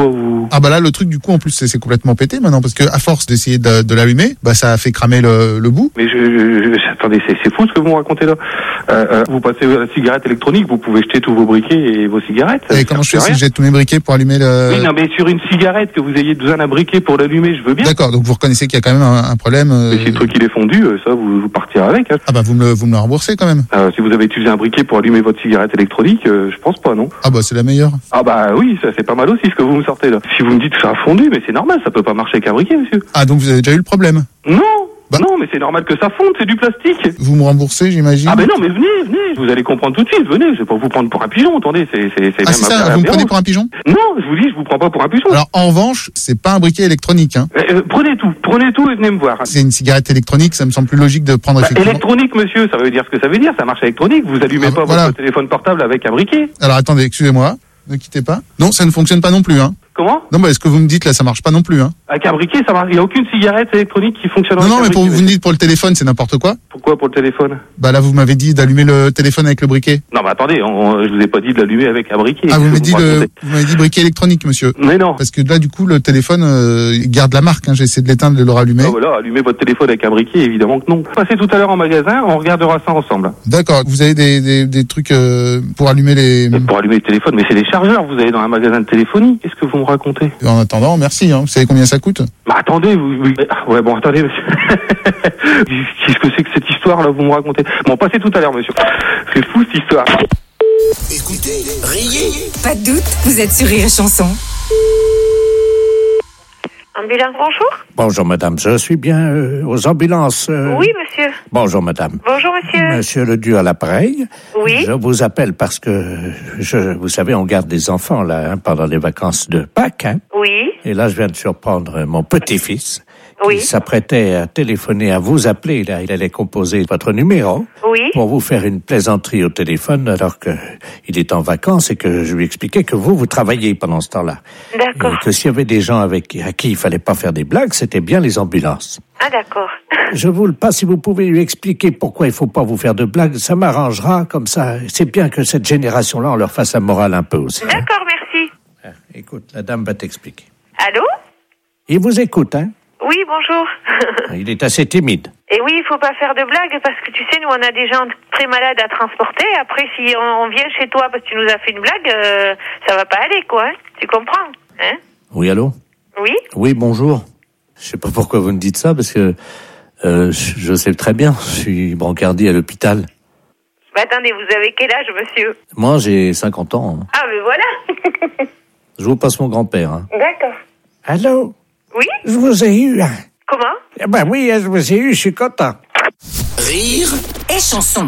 quoi vous? Ah bah là, le truc du coup en plus c'est complètement pété maintenant parce que à force d'essayer de l'allumer, bah ça a fait cramer le bout. Mais attendez, c'est fou ce que vous me racontez là. Vous passez à la cigarette électronique, vous pouvez jeter tous vos briquets et vos cigarettes. Et comment je fais si je jette tous mes briquets pour allumer le... Oui, non, mais sur une cigarette que vous ayez besoin d'un briquet pour l'allumer, je veux bien. D'accord, donc vous reconnaissez qu'il y a quand même un problème. Mais si le truc il est fondu, ça vous partirez avec. Hein. Ah bah vous me le remboursez quand même. Si vous avez utilisé un briquet pour allumer votre cigarette électronique, je pense pas, non. Ah bah c'est la meilleure. Ah bah oui, ça c'est pas mal aussi ce que vous me sortez là. Si vous me dites que ça a fondu, mais c'est normal, ça peut pas marcher avec un briquet, monsieur. Ah donc vous avez déjà eu le problème? Non. Non, mais c'est normal que ça fonde, c'est du plastique. Vous me remboursez, j'imagine? Ah ben non, mais venez, vous allez comprendre tout de suite, venez, je vais pas vous prendre pour un pigeon, attendez, c'est Ah même c'est ça, vous me prenez pour un pigeon? Non, je vous dis, je vous prends pas pour un pigeon. Alors en revanche, c'est pas un briquet électronique, hein. Prenez tout et venez me voir. C'est une cigarette électronique, ça me semble plus logique de prendre effectivement... Électronique, monsieur, ça veut dire ce que ça veut dire, ça marche électronique, vous allumez pas votre téléphone portable avec un briquet. Alors attendez, excusez-moi, ne quittez pas. Non, ça ne fonctionne pas non plus, hein. Comment? Non, bah, ce que vous me dites là, ça marche pas non plus, hein. Avec un briquet, ça marche. Il n'y a aucune cigarette électronique qui fonctionne avec un briquet. Non, mais vous me dites pour le téléphone, c'est n'importe quoi. Pourquoi pour le téléphone? Bah là, vous m'avez dit d'allumer le téléphone avec le briquet. Non, mais attendez, je vous ai pas dit de l'allumer avec un briquet. Ah, vous m'avez dit briquet électronique, monsieur. Mais non. Parce que là, du coup, le téléphone garde la marque, hein. J'ai essayé de l'éteindre, de le rallumer. Ah voilà, allumer votre téléphone avec un briquet, évidemment que non. Passez tout à l'heure en magasin, on regardera ça ensemble. D'accord. Vous avez des trucs pour allumer les... Pour allumer le téléphone, mais c'est des chargeurs, vous allez dans un magasin de téléphonie. Qu'est-ce que vous me racontez? En attendant, merci, hein. Vous savez combien ça coûte? Bah attendez, ouais bon attendez monsieur. Qu'est-ce que c'est que cette histoire là vous me racontez? Bon, passez tout à l'heure monsieur. C'est fou cette histoire. Écoutez, riez. Pas de doute, vous êtes sur Rire et Chanson. Ambulance, bonjour. Bonjour madame, je suis bien aux ambulances. Oui monsieur. Bonjour madame. Bonjour monsieur. Monsieur Ledu à l'appareil. Oui. Je vous appelle parce que vous savez, on garde des enfants là pendant les vacances de Pâques. Hein. Oui. Et là, je viens de surprendre mon petit-fils. Oui. Il s'apprêtait à téléphoner, à vous appeler. Là, il allait composer votre numéro. Oui. Pour vous faire une plaisanterie au téléphone alors que il est en vacances et que je lui expliquais que vous travaillez pendant ce temps-là. D'accord. Et que s'il y avait des gens à qui il fallait pas faire des blagues, c'était bien les ambulances. Ah d'accord. Je vous le passe, si vous pouvez lui expliquer pourquoi il faut pas vous faire de blagues, ça m'arrangera comme ça. C'est bien que cette génération-là, on leur fasse la morale un peu aussi. D'accord, merci. Écoute, la dame va t'expliquer. Allô? Il vous écoute, hein? Oui, bonjour. Il est assez timide. Et oui, il faut pas faire de blagues parce que tu sais, nous on a des gens très malades à transporter. Après, si on vient chez toi parce que tu nous as fait une blague, ça va pas aller, quoi. Hein? Tu comprends? Hein? Oui, allô? Oui? Oui, bonjour. Je sais pas pourquoi vous me dites ça parce que je sais très bien. Je suis brancardier à l'hôpital. Bah attendez, vous avez quel âge, monsieur? Moi, j'ai 50 ans. Ah, mais voilà. Je vous passe mon grand-père. Hein. D'accord. Allô? Oui? Je vous ai eu. Comment? Eh ben oui, je vous ai eu, je suis content. Rire et Chanson.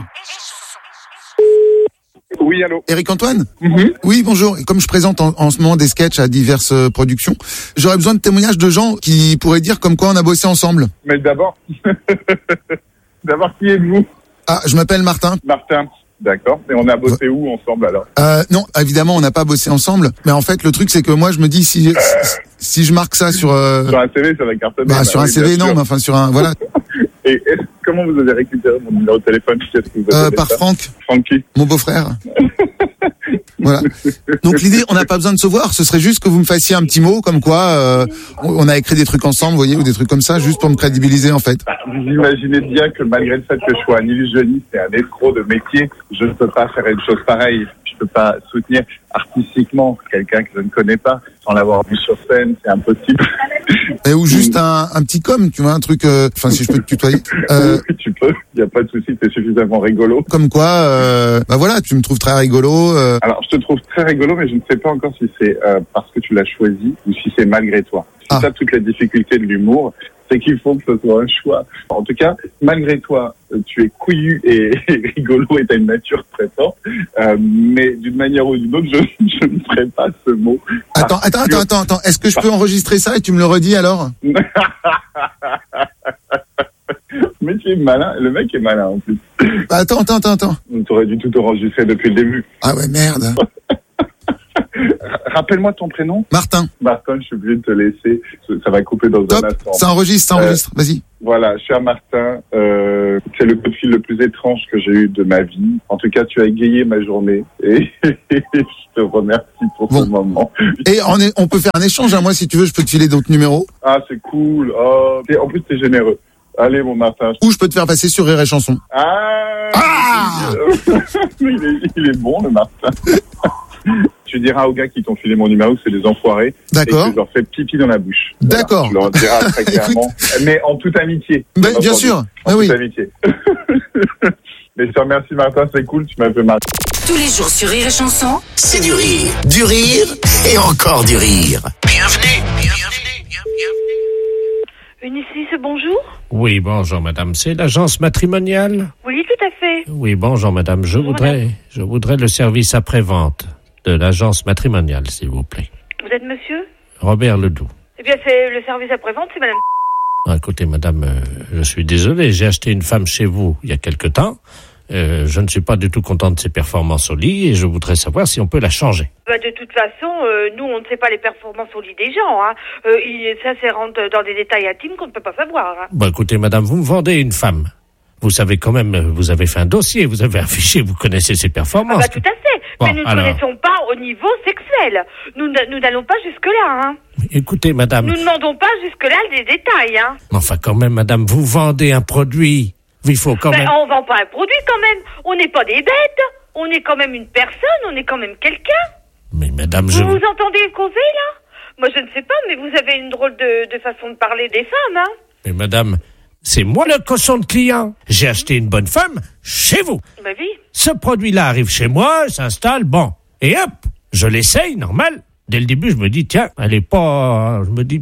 Oui, allô. Éric Antoine? Oui, bonjour. Et comme je présente en ce moment des sketchs à diverses productions, j'aurais besoin de témoignages de gens qui pourraient dire comme quoi on a bossé ensemble. Mais d'abord, qui êtes-vous? Ah, je m'appelle Martin. Martin. D'accord. Et on a bossé où ensemble alors? Non, évidemment, on n'a pas bossé ensemble. Mais en fait, le truc, c'est que moi, je me dis si je marque ça sur sur un CV, ça va cartonner. Bah, sur un CV, non, mais enfin sur un voilà. Et comment vous avez récupéré mon numéro de téléphone? Qu'est-ce que vous avez fait Par ça? Franck. Francky. Mon beau-frère. Voilà. Donc l'idée, on n'a pas besoin de se voir. Ce serait juste que vous me fassiez un petit mot, comme quoi on a écrit des trucs ensemble, vous voyez, ou des trucs comme ça, juste pour me crédibiliser en fait. Vous imaginez bien que malgré le fait que je sois un illusionniste et un escroc de métier, je ne peux pas faire une chose pareille. Je peux pas soutenir artistiquement quelqu'un que je ne connais pas sans l'avoir vu sur scène, c'est impossible. Ou juste un petit tu vois, un truc, enfin si je peux te tutoyer. Oui, tu peux, il n'y a pas de souci, t'es suffisamment rigolo. Comme quoi, bah voilà, tu me trouves très rigolo. Alors je te trouve très rigolo, mais je ne sais pas encore si c'est parce que tu l'as choisi ou si c'est malgré toi. C'est ça toute la difficulté de l'humour, c'est qu'il faut que ce soit un choix. En tout cas, malgré toi, tu es couillu et rigolo et t'as une nature très forte, mais d'une manière ou d'une autre, je ne ferai pas ce mot. Attends. Est-ce que je peux enregistrer ça et tu me le redis alors? Mais tu es malin, le mec est malin en plus. Attends. T'aurais dû tout enregistrer depuis le début. Ah ouais, merde. Rappelle-moi ton prénom. Martin. Martin, je suis obligé de te laisser. Ça va couper dans Top. un instant. Ça enregistre. Vas-y. Voilà, cher Martin, c'est le coup de fil le plus étrange que j'ai eu de ma vie. En tout cas, tu as égayé ma journée et je te remercie pour ce moment. Et on peut faire un échange. Hein. Moi, si tu veux, je peux te filer d'autres numéros. Ah, c'est cool. Oh, en plus, t'es généreux. Allez, mon Martin. Ou je peux te faire passer sur Rire et Chanson. Il est bon, le Martin. Tu diras aux gars qui t'ont filé mon numéro que c'est des enfoirés. D'accord. Et que je leur fais pipi dans la bouche. D'accord. Voilà, tu leur diras très clairement. Mais en toute amitié. Bien sûr. En toute amitié. Mais je te remercie, Martin, c'est cool, tu m'as fait marrer. Tous les jours sur Rire et Chanson, c'est du rire et encore du rire. Bienvenue. Unicis, bonjour. Oui, bonjour madame, c'est l'agence matrimoniale? Oui, tout à fait. Oui, bonjour madame, je voudrais le service après-vente de l'agence matrimoniale, s'il vous plaît. Vous êtes monsieur? Robert Ledoux. Eh bien, c'est le service après-vente, c'est madame. Écoutez madame, je suis désolé, j'ai acheté une femme chez vous il y a quelque temps. Je ne suis pas du tout content de ses performances au lit et je voudrais savoir si on peut la changer. De toute façon, nous, on ne sait pas les performances au lit des gens. Hein. Ça rentre dans des détails intimes qu'on ne peut pas savoir. Hein. Écoutez, madame, vous me vendez une femme. Vous savez quand même, vous avez fait un dossier, vous avez un fichier, vous connaissez ses performances. Tout à fait. Bon, mais nous ne connaissons pas au niveau sexuel. Nous n'allons pas jusque-là. Hein. Écoutez, madame... Nous ne demandons pas jusque-là des détails. Hein. Enfin, quand même, madame, vous vendez un produit... Il faut quand même... On vend pas un produit quand même. On n'est pas des bêtes. On est quand même une personne. On est quand même quelqu'un. Mais madame, vous entendez causer là? Moi je ne sais pas, mais vous avez une drôle de façon de parler des femmes, hein. Mais madame, c'est moi le cochon de client. J'ai acheté une bonne femme chez vous. Bah oui. Ce produit-là arrive chez moi, s'installe, bon. Et hop, je l'essaye, normal. Dès le début, je me dis, tiens, elle est pas... Je me dis,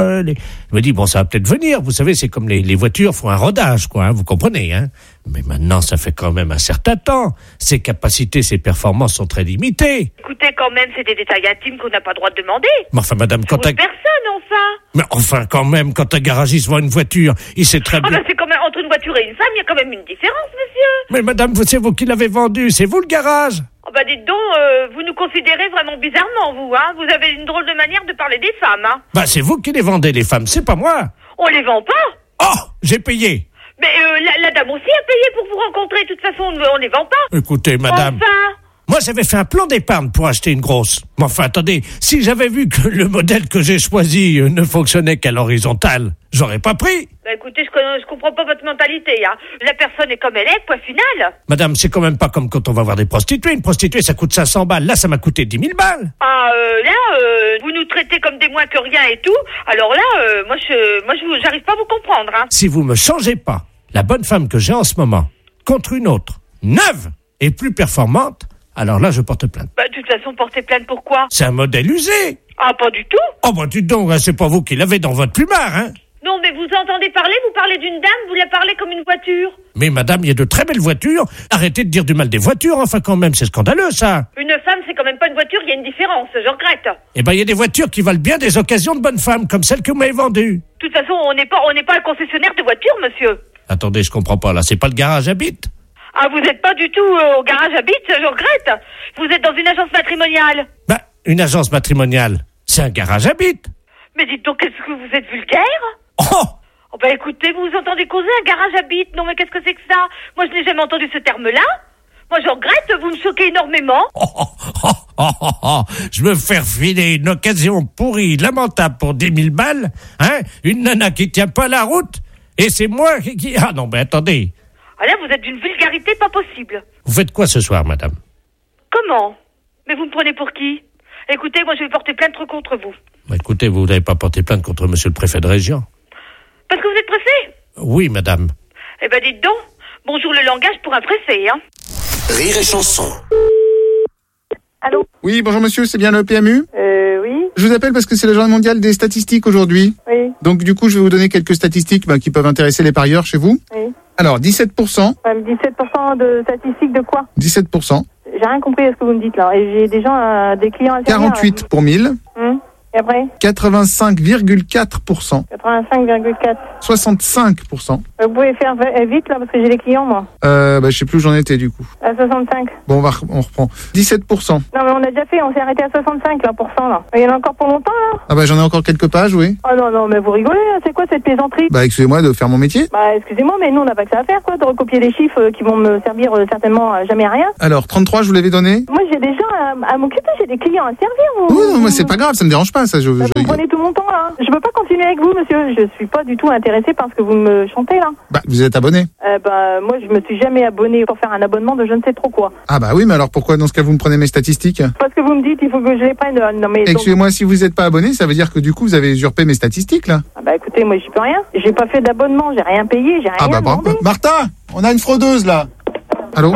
bon, ça va peut-être venir. Vous savez, c'est comme les voitures font un rodage, quoi, hein, vous comprenez, hein. Mais maintenant, ça fait quand même un certain temps. Ses capacités, ses performances sont très limitées. Écoutez, quand même, c'est des détails intimes qu'on n'a pas le droit de demander. Mais enfin, madame, quand personne, enfin. Mais enfin, quand même, quand un garagiste vend une voiture, il sait très bien... c'est quand même, entre une voiture et une femme, il y a quand même une différence, monsieur. Mais madame, c'est vous qui l'avez vendue, c'est vous le garage. Dites donc, vous nous considérez vraiment bizarrement, vous, hein. Vous avez une drôle de manière de parler des femmes, hein. C'est vous qui les vendez, les femmes, c'est pas moi. On les vend pas. Oh, j'ai payé. Mais la dame aussi a payé pour vous rencontrer, de toute façon, on les vend pas. Écoutez, madame... Enfin... Moi, j'avais fait un plan d'épargne pour acheter une grosse. Mais enfin, attendez, si j'avais vu que le modèle que j'ai choisi ne fonctionnait qu'à l'horizontale, j'aurais pas pris. Écoutez, je comprends pas votre mentalité, hein. La personne est comme elle est, point final. Madame, c'est quand même pas comme quand on va voir des prostituées. Une prostituée, ça coûte 500 balles. Là, ça m'a coûté 10 000 balles. Vous nous traitez comme des moins que rien et tout. Alors là, moi, j'arrive pas à vous comprendre, hein. Si vous me changez pas la bonne femme que j'ai en ce moment contre une autre, neuve et plus performante, alors là, je porte plainte. De toute façon, porter plainte pourquoi? C'est un modèle usé. Ah, pas du tout. Oh, dites donc, c'est pas vous qui l'avez dans votre plumard, hein. Non, mais vous entendez parler, vous parlez d'une dame, vous la parlez comme une voiture. Mais madame, il y a de très belles voitures. Arrêtez de dire du mal des voitures, enfin quand même, c'est scandaleux, ça. Une femme, c'est quand même pas une voiture, il y a une différence, je regrette. Il y a des voitures qui valent bien des occasions de bonnes femmes, comme celle que vous m'avez vendue. De toute façon, on n'est pas un concessionnaire de voitures, monsieur. Attendez, je comprends pas, là, c'est pas le garage à bite? Ah, vous n'êtes pas du tout au garage à bite, je regrette. Vous êtes dans une agence matrimoniale. Une agence matrimoniale, c'est un garage à bite. Mais dites donc, est-ce que vous êtes vulgaire? Oh! Écoutez, vous entendez causer un garage à bite? Non, mais qu'est-ce que c'est que ça? Moi, je n'ai jamais entendu ce terme-là. Moi, je regrette, vous me choquez énormément. Je me faire filer une occasion pourrie, lamentable pour 10 000 balles, hein? Une nana qui tient pas la route, et c'est moi qui... Ah non, attendez. Ah là, vous êtes d'une vulgarité pas possible. Vous faites quoi ce soir, madame? Comment? Mais vous me prenez pour qui? Écoutez, moi, je vais porter plainte contre vous. Écoutez, vous n'avez pas porté plainte contre monsieur le préfet de région? Parce que vous êtes préfet? Oui, madame. Dites donc, bonjour le langage pour un préfet, hein. Rire et Chanson. Allô? Oui, bonjour monsieur, c'est bien le PMU? Oui. Je vous appelle parce que c'est la journée mondiale des statistiques aujourd'hui. Oui. Donc du coup, je vais vous donner quelques statistiques qui peuvent intéresser les parieurs chez vous. Oui. Alors, 17%. 17% de statistiques de quoi? 17%. J'ai rien compris à ce que vous me dites là. Et j'ai des gens, des clients altérieurs. 48 pour 1000. Et après 85,4%. 85,4. 65%. Vous pouvez faire vite là parce que j'ai des clients moi. Je sais plus où j'en étais du coup. À 65. Bon, on reprend. 17%. Non mais on a déjà fait, on s'est arrêté à 65 là, là. Il y en a encore pour longtemps là. Ah bah j'en ai encore quelques pages, oui. Ah non, mais vous rigolez, là. C'est quoi cette plaisanterie? Bah excusez-moi de faire mon métier. Bah excusez-moi, mais nous on n'a pas que ça à faire quoi, de recopier des chiffres qui vont me servir certainement jamais à rien. Alors 33, je vous l'avais donné. Moi j'ai des gens à m'occuper, j'ai des clients à servir. Oui, non, moi c'est pas grave, ça me dérange pas ça. Vous prenez tout mon temps là. Je veux pas continuer avec vous, monsieur. Je suis pas du tout intéressée par ce que vous me chantez là. Bah vous êtes abonné. Moi je me suis jamais abonné pour faire un abonnement de je ne sais trop quoi. Ah bah oui, mais alors pourquoi dans ce cas vous me prenez mes statistiques? Parce que vous me dites il faut que je les prenne. Non mais. Excusez-moi, si vous n'êtes pas abonné, ça veut dire que du coup vous avez usurpé mes statistiques là. Ah bah écoutez, moi j'y peux rien. J'ai pas fait d'abonnement, j'ai rien payé, j'ai rien demandé. Martha, on a une fraudeuse là. Allô?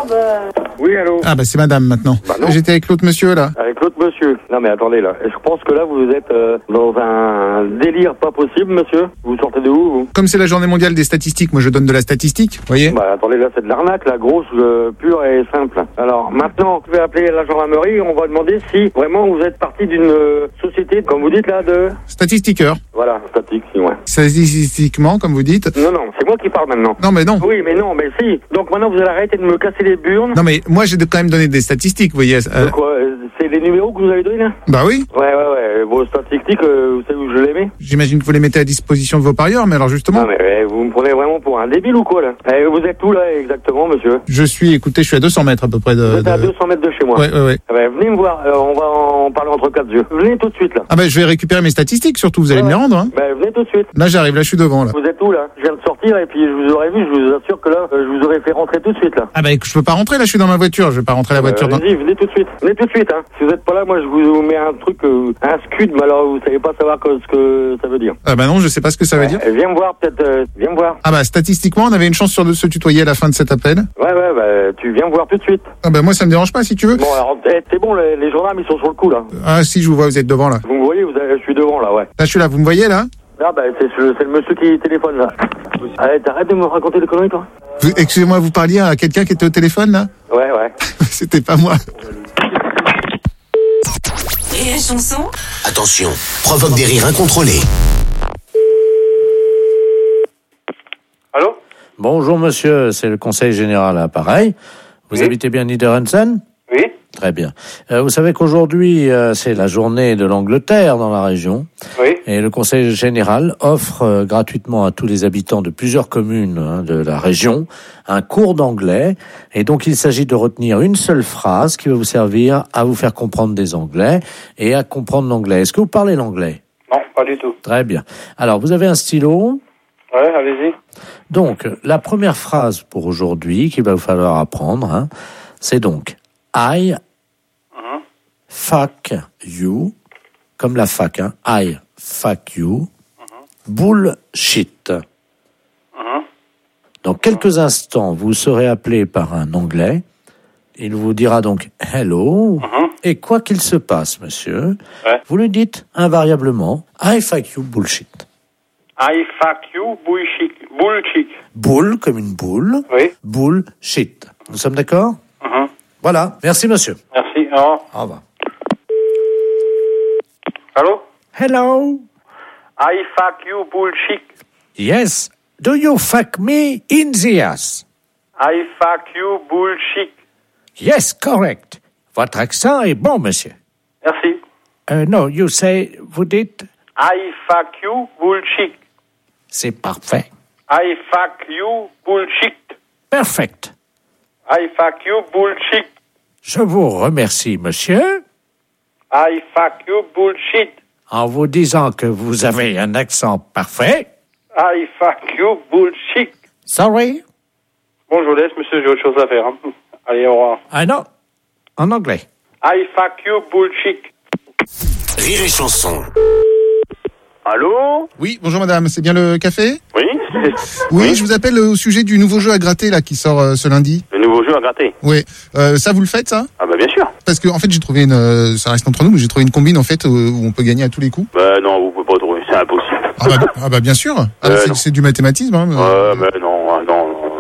Oui, allô? Ah bah c'est madame maintenant. Bah j'étais avec l'autre monsieur là. Avec l'autre monsieur. Non mais attendez là, je pense que là vous êtes dans un délire pas possible monsieur. Vous sortez de où vous? Comme c'est la journée mondiale des statistiques, moi je donne de la statistique, vous voyez? Bah attendez là, c'est de l'arnaque, la grosse, pure et simple. Alors maintenant, vous pouvez appeler la gendarmerie, on va demander si vraiment vous êtes partie d'une société, comme vous dites là, de... Statistiqueur. Voilà, statique, si, ouais. Statistiquement, comme vous dites. Non, c'est moi qui parle maintenant. Non mais non. Oui, mais non, mais si. Donc maintenant vous allez arrêter de me casser les burnes. Non mais moi j'ai quand même donné des statistiques, vous voyez. Quoi, c'est les numéros que vous avez donnés là? Bah oui. Ouais. Vos statistiques, vous savez où je les mets? J'imagine que vous les mettez à disposition de vos parieurs, mais alors justement... Non mais vous me prenez vraiment pour un débile ou quoi là? Vous êtes où là exactement monsieur? Écoutez, je suis à 200 mètres à peu près de... Vous êtes à 200 mètres de chez moi? Ouais. Venez me voir, on va en parler entre quatre yeux. Venez tout de suite là. Ah bah je vais récupérer mes statistiques surtout, vous allez me les rendre hein. Venez tout de suite. Là j'arrive, là je suis devant là. Vous êtes où là? Je viens de sortir et puis je vous aurais vu, je vous assure que là, je vous aurais fait rentrer tout de suite là. Ah bah je peux pas rentrer là, je suis dans ma voiture, je vais pas rentrer la voiture dans... Vas-y, venez tout de suite. Venez tout de suite hein. Si vous êtes pas là, moi je vous mets un truc, un scud, mais alors vous savez pas savoir ce que ça veut dire. Ah bah non, je sais pas ce que ça veut dire. Viens me voir peut-être, viens me voir. Ah bah statistiquement, on avait une chance sur deux de se tutoyer à la fin de cet appel. Ouais, tu viens me voir tout de suite. Ah bah moi ça me dérange pas si tu veux. Bon alors, c'est bon, les gendarmes ils sont sur le coup là. Ah si, je vous vois, vous êtes devant là. Vous me voyez, je suis devant là, ouais. Là je suis là, vous me voyez là? Ah bah c'est le monsieur qui téléphone là. Allez, t'arrêtes de me raconter des conneries toi. Excusez-moi, vous parliez à quelqu'un qui était au téléphone là? Ouais. C'était pas moi. Et la chanson? Attention, provoque des rires incontrôlés. Allô? Bonjour monsieur, c'est le conseil général à l'appareil. Vous habitez bien Niederhausen? Oui. Très bien. Vous savez qu'aujourd'hui, c'est la journée de l'Angleterre dans la région. Oui. Et le conseil général offre gratuitement à tous les habitants de plusieurs communes de la région un cours d'anglais. Et donc, il s'agit de retenir une seule phrase qui va vous servir à vous faire comprendre des anglais et à comprendre l'anglais. Est-ce que vous parlez l'anglais? Non, pas du tout. Très bien. Alors, vous avez un stylo? Ouais, allez-y. Donc, la première phrase pour aujourd'hui qu'il va vous falloir apprendre, c'est donc I fuck you, comme la fac, I fuck you, bullshit. Dans quelques instants, vous serez appelé par un Anglais. Il vous dira donc hello. Et quoi qu'il se passe, monsieur, vous lui dites invariablement I fuck you bullshit. I fuck you bullshit. Boule comme une boule. Oui. Bullshit. Nous sommes d'accord? Voilà. Merci, monsieur. Merci. Au revoir. Allô? Hello. I fuck you bullshit. Yes. Do you fuck me in the ass? I fuck you bullshit. Yes, correct. Votre accent est bon, monsieur. Merci. No, you say, vous dites? I fuck you bullshit. C'est parfait. I fuck you bullshit. Perfect. I fuck you bullshit. Je vous remercie, monsieur. I fuck you bullshit. En vous disant que vous avez un accent parfait. I fuck you bullshit. Sorry? Bon, je vous laisse, monsieur, j'ai autre chose à faire. Allez, au revoir. Ah non, en anglais. I fuck you bullshit. Rire et chanson. Allô? Oui, bonjour madame, c'est bien le café? Oui? Oui, je vous appelle au sujet du nouveau jeu à gratter là qui sort ce lundi. Le nouveau jeu à gratter? Oui, ça vous le faites ça? Ah bah bien sûr. Parce que en fait j'ai trouvé ça reste entre nous, mais j'ai trouvé une combine en fait où on peut gagner à tous les coups. Bah non, vous pouvez pas trouver, c'est impossible. Ah bah bien sûr. C'est du mathématisme. Mais non, on peut pas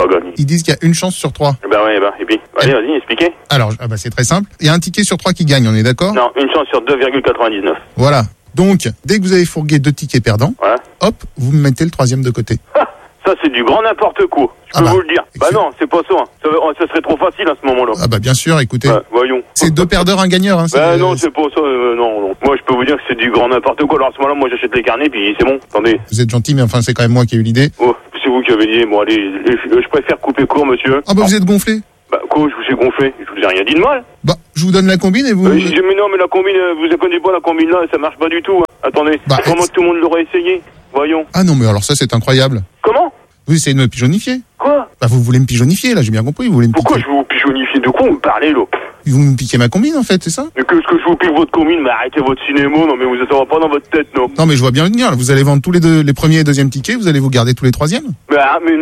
gagne. Ils disent qu'il y a une chance sur 3. Et puis, allez, vas-y, expliquez. Alors, c'est très simple. Il y a un ticket sur 3 qui gagne, on est d'accord? Non, une chance sur 2,99. Voilà. Donc, dès que vous avez fourgué 2 tickets perdants, hop, vous me mettez le 3e de côté. Ça, c'est du grand n'importe quoi. Je peux vous le dire. Non, c'est pas ça. Ça serait trop facile à ce moment-là. Bien sûr, écoutez. Voyons. C'est 2 perdeurs, un gagneur. Hein, non, c'est pas ça. Non. Moi, je peux vous dire que c'est du grand n'importe quoi. Alors, à ce moment-là, moi, j'achète les carnets, puis c'est bon. Attendez. Vous êtes gentil, mais enfin, c'est quand même moi qui ai eu l'idée. Oh, c'est vous qui avez l'idée. Bon, allez, je préfère couper court, monsieur. Vous êtes gonflé? Quoi, je vous ai gonflé? Je vous ai rien dit de mal. Je vous donne la combine et vous... mais non, mais la combine, vous connaissez pas la combine là, ça marche pas du tout. Attendez, comment tout le monde l'aurait essayé? Voyons. Ah non, mais alors ça, c'est incroyable. Comment? Vous essayez de me pigeonnifier. Quoi? Vous voulez me pigeonnifier, là, j'ai bien compris. Vous voulez me Pourquoi je vais vous pigeonnifier? De quoi vous me parlez, là? Vous me piquez ma combine, en fait, c'est ça? Mais qu'est-ce que je vous pique votre combine? Mais arrêtez votre cinéma, non, mais ça va pas dans votre tête, non? Non, mais je vois bien venir. Vous allez vendre tous les premiers et deuxièmes tickets, vous allez vous garder tous les 3e? Mais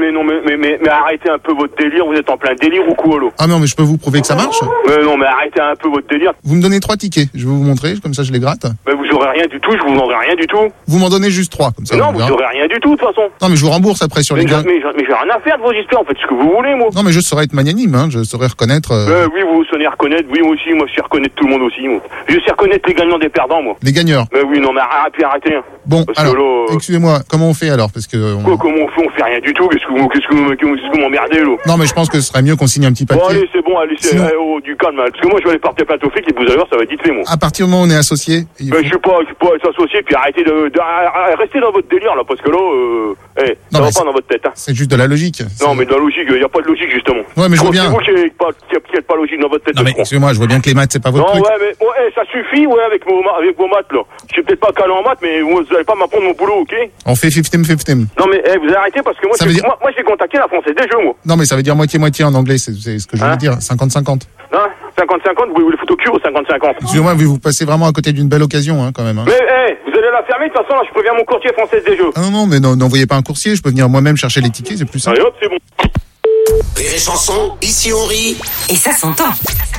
arrêtez un peu votre délire, vous êtes en plein délire ou quoi, là? Ah non, mais je peux vous prouver que ça marche? Mais non, mais arrêtez un peu votre délire. Vous me donnez 3 tickets, je vais vous montrer, comme ça je les gratte. Mais vous aurez rien du tout, je vous vendrai rien du tout. Vous m'en donnez juste 3, comme ça. Non, vous aurez rien du tout, de toute façon. Non, mais je vous rembourse après sur les gains. Mais j'ai rien à faire de vos histoires, faites ce que vous voulez, moi. Non, mais je saurais être magnanime, hein, je saurais reconnaître... Oui, vous saurez reconnaître, oui, moi aussi, moi je sais reconnaître tout le monde aussi, moi. Je sais reconnaître les gagnants des perdants, moi. Les gagneurs? Oui, non, mais arrêtez. Bon, alors, excusez-moi, comment on fait alors? Parce que... Comment on fait? On fait rien du tout, qu'est-ce que vous m'emmerdez, là? Non, mais je pense que ce serait mieux qu'on signe un petit papier. Bon, allez, c'est bon, allez, c'est du calme, parce que moi je vais aller porter plainte aux flics et vous allez voir, ça va être vite fait, moi. À partir du moment où on est associé... Mais je suis pas associé, puis arrêtez restez dans votre délire, là, parce que là, ça va pas dans votre tête, hein. C'est juste de la logique. Non, mais de la logique, il y a pas de logique, justement. Ouais, mais je vois bien. C'est vous qui n'êtes pas logique dans votre tête. Non, mais excusez-moi, je vois bien que les maths, c'est pas votre truc. Non, ouais, mais ça suffit, avec vos maths, là. Je suis peut-être pas calé en maths, mais vous allez pas m'apprendre mon boulot, ok? On fait 50-50. Non, mais vous allez arrêter, parce que moi, j'ai contacté la Française des Jeux, moi. Non, mais ça veut dire moitié-moitié en anglais, c'est ce que je veux dire. 50-50. Non, 50-50, vous voulez foutre au cul ou 50-50? Excusez-moi, vous passez vraiment à côté d'une belle occasion, hein, quand même. Hein. Mais, vous allez la fermer, de toute façon, là, je préviens mon courtier Française des Jeux. Ah non, mais n'envoyez pas un coursier, je peux venir moi-même chercher les tickets, c'est plus simple. Allez hop, c'est bon. Rire et chanson, ici on rit. Et ça s'entend.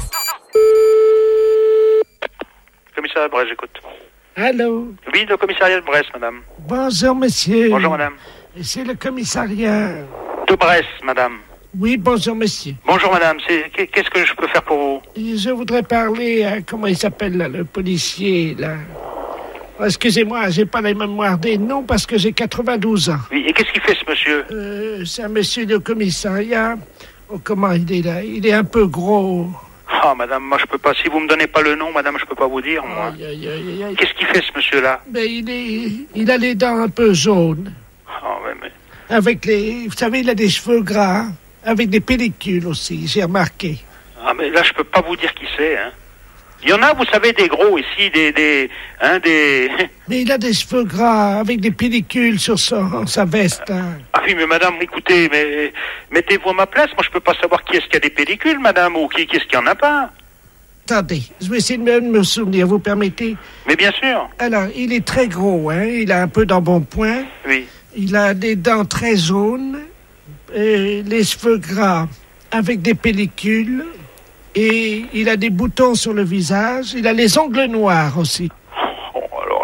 Commissariat de Brest, j'écoute. Allô? Oui, le commissariat de Brest, madame. Bonjour, monsieur. Bonjour, madame. C'est le commissariat... De Brest, madame. Oui, bonjour, monsieur. Bonjour, madame. Qu'est-ce que je peux faire pour vous? Je voudrais parler à... Comment il s'appelle, là, le policier, là? Oh, excusez-moi, j'ai pas la mémoire des noms parce que j'ai 92 ans. Oui, et qu'est-ce qu'il fait, ce monsieur? C'est un monsieur de commissariat. Oh, comment il est, là? Il est un peu gros... Ah, madame, moi je peux pas. Si vous me donnez pas le nom, madame, je peux pas vous dire, moi. Qu'est-ce qu'il fait, ce monsieur-là? Ben, il a les dents un peu jaunes. Ah, ouais, mais... Avec vous savez, il a des cheveux gras, avec des pellicules aussi, j'ai remarqué. Ah, mais là, je peux pas vous dire qui c'est, hein. Il y en a, vous savez, des gros ici, des... Mais il a des cheveux gras, avec des pellicules sur sa veste, hein. Ah oui, mais madame, écoutez, mais mettez-vous à ma place. Moi, je peux pas savoir qui est-ce qui a des pellicules, madame, ou qui est-ce qui en a pas. Attendez, je vais essayer de me souvenir, vous permettez? Mais bien sûr. Alors, il est très gros, hein. Il a un peu d'embonpoint. Oui. Il a des dents très jaunes, les cheveux gras, avec des pellicules. Et il a des boutons sur le visage. Il a les ongles noirs aussi. Oh, alors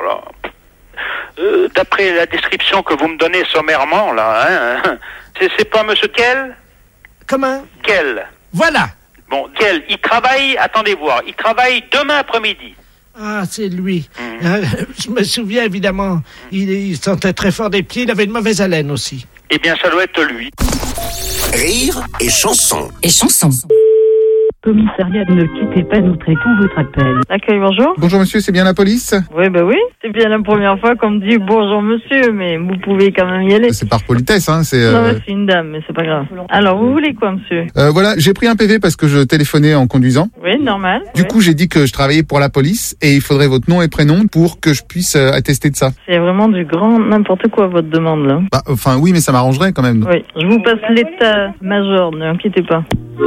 là... d'après la description que vous me donnez sommairement, là, hein, c'est pas monsieur Kell? Comment? Kell. Voilà. Bon, Kell, il travaille, attendez voir, il travaille demain après-midi. Ah, c'est lui. Je me souviens, évidemment, il sentait très fort des pieds, il avait une mauvaise haleine aussi. Eh bien, ça doit être lui. Rire et chanson. Et chanson. Commissariat, ne quittez pas, nous traitons votre appel. Accueil, bonjour. Bonjour monsieur, c'est bien la police? Oui, oui. C'est bien la première fois qu'on me dit bonjour monsieur, mais vous pouvez quand même y aller. C'est par politesse, hein. Non, c'est une dame, mais c'est pas grave. Alors, vous voulez quoi, monsieur? Voilà, j'ai pris un PV parce que je téléphonais en conduisant. Oui, normal. Du coup, j'ai dit que je travaillais pour la police et il faudrait votre nom et prénom pour que je puisse attester de ça. C'est vraiment du grand n'importe quoi, votre demande, là. Bah, enfin, oui, mais ça m'arrangerait quand même. Oui, je vous passe l'état-major, ne inquiétez pas.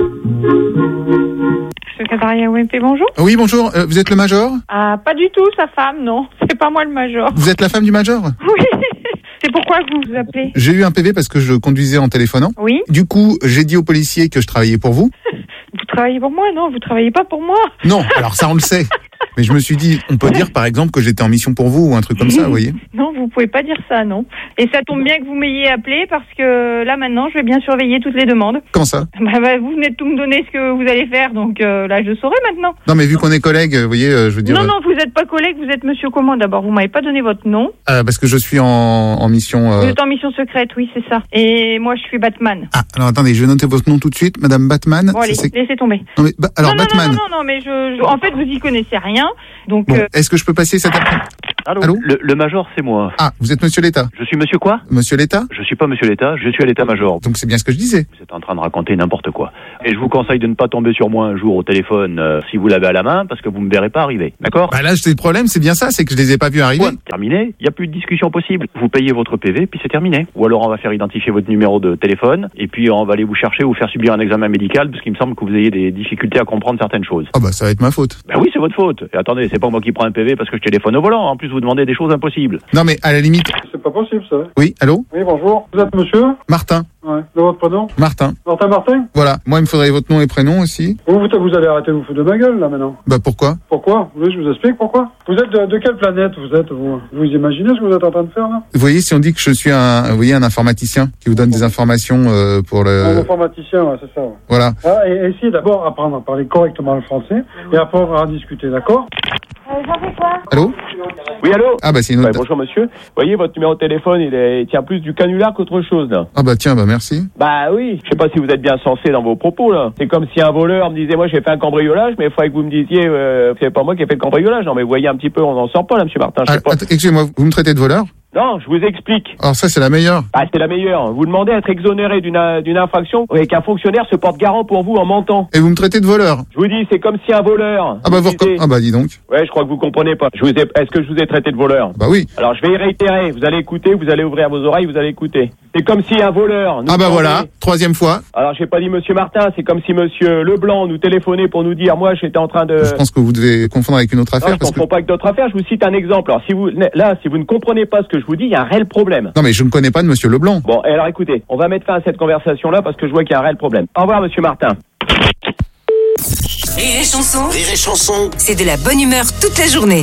Secrétariat OMP, bonjour. Oui, bonjour. Vous êtes le major? Ah, pas du tout, sa femme, non. C'est pas moi le major. Vous êtes la femme du major? Oui. C'est pourquoi vous vous appelez? J'ai eu un PV parce que je conduisais en téléphonant. Oui. Du coup, j'ai dit aux policiers que je travaillais pour vous. Vous travaillez pour moi? Non, vous travaillez pas pour moi. Non, alors ça on le sait. Mais je me suis dit, on peut dire par exemple que j'étais en mission pour vous ou un truc comme ça, vous voyez. Non, vous pouvez pas dire ça, non. Et ça tombe bien que vous m'ayez appelé parce que là maintenant, je vais bien surveiller toutes les demandes. Quand ça? Vous venez de tout me donner ce que vous allez faire, donc là je saurai maintenant. Non, mais vu qu'on est collègues, vous voyez, je veux dire. Non, vous n'êtes pas collègue, vous êtes monsieur comment d'abord? Vous m'avez pas donné votre nom. Parce que je suis en mission. Vous êtes en mission secrète, oui, c'est ça. Et moi je suis Batman. Ah, alors attendez, je vais noter votre nom tout de suite, Madame Batman. Bon allez, laissez tomber. Non mais alors Batman. Non, mais en fait vous y connaissez rien, donc. Bon, est-ce que je peux passer cet après? Allô. Le major, c'est moi. Ah, vous êtes monsieur l'État? Je suis monsieur quoi? Monsieur l'État? Je suis pas monsieur l'État, je suis à l'état-major. Donc c'est bien ce que je disais. Vous êtes en train de raconter n'importe quoi. Et je vous conseille de ne pas tomber sur moi un jour au téléphone si vous l'avez à la main, parce que vous me verrez pas arriver. D'accord? Bah là, c'est le problème, c'est bien ça, c'est que je les ai pas vus arriver. Ouais, terminé. Il y a plus de discussion possible. Vous payez votre PV, puis c'est terminé. Ou alors on va faire identifier votre numéro de téléphone, et puis on va aller vous chercher ou faire subir un examen médical, parce qu'il me semble que vous ayez des difficultés à comprendre certaines choses. Ah bah ça va être ma faute. Bah oui, c'est votre faute. Et attendez, c'est pas moi qui prends un PV parce que je téléphone au volant. En plus, vous demandez des choses impossibles. Non mais à la limite. C'est pas possible ça. Oui, allô? Oui, bonjour. Vous êtes monsieur? Martin. Ouais. De votre prénom? Martin. Martin? Voilà. Moi, il me faudrait votre nom et prénom aussi. Vous allez arrêter de vous foutre de ma gueule là maintenant. Bah pourquoi? Pourquoi? Oui, je vous explique pourquoi. Vous êtes de quelle planète vous êtes vous imaginez ce que vous êtes en train de faire là? Vous voyez, si on dit que je suis un informaticien qui vous donne des informations pour le. Un informaticien, ouais, c'est ça. Ouais. Voilà. Ah, et essayez d'abord d'apprendre à parler correctement le français et après on va en discuter, d'accord? J'en fais quoi? Allô? Oui, allô? Ah bah c'est une autre. Bonjour monsieur. Vous voyez, votre numéro de téléphone, il tient plus du canular qu'autre chose là. Ah bah tiens, bah merci. Bah oui. Je sais pas si vous êtes bien sensé dans vos propos là. C'est comme si un voleur me disait, moi j'ai fait un cambriolage, mais il faudrait que vous me disiez, c'est pas moi qui ai fait le cambriolage. Non mais vous voyez un petit peu, on n'en sort pas là, monsieur Martin. Je sais pas. Excusez-moi, vous me traitez de voleur? Non, je vous explique. Alors ça, c'est la meilleure. Ah, c'est la meilleure. Vous demandez à être exonéré d'une infraction et qu'un fonctionnaire se porte garant pour vous en mentant. Et vous me traitez de voleur? Je vous dis, c'est comme si un voleur... Ah bah ah bah dis donc. Ouais, je crois que vous comprenez pas. Est-ce que je vous ai traité de voleur? Bah oui. Alors je vais y réitérer. Vous allez écouter, vous allez ouvrir vos oreilles, vous allez écouter. C'est comme si un voleur... Ah bah voilà, troisième fois. Alors j'ai pas dit monsieur Martin, c'est comme si monsieur Leblanc nous téléphonait pour nous dire, moi j'étais en train de... Je pense que vous devez confondre avec une autre affaire. Non, je confonds pas avec d'autres affaires. Je vous cite un exemple. Alors si vous ne comprenez pas ce que je vous dis, il y a un réel problème. Non mais je ne connais pas de monsieur Leblanc. Bon, et alors écoutez, on va mettre fin à cette conversation-là parce que je vois qu'il y a un réel problème. Au revoir monsieur Martin. Rire et chanson. Rire et chanson. C'est de la bonne humeur toute la journée.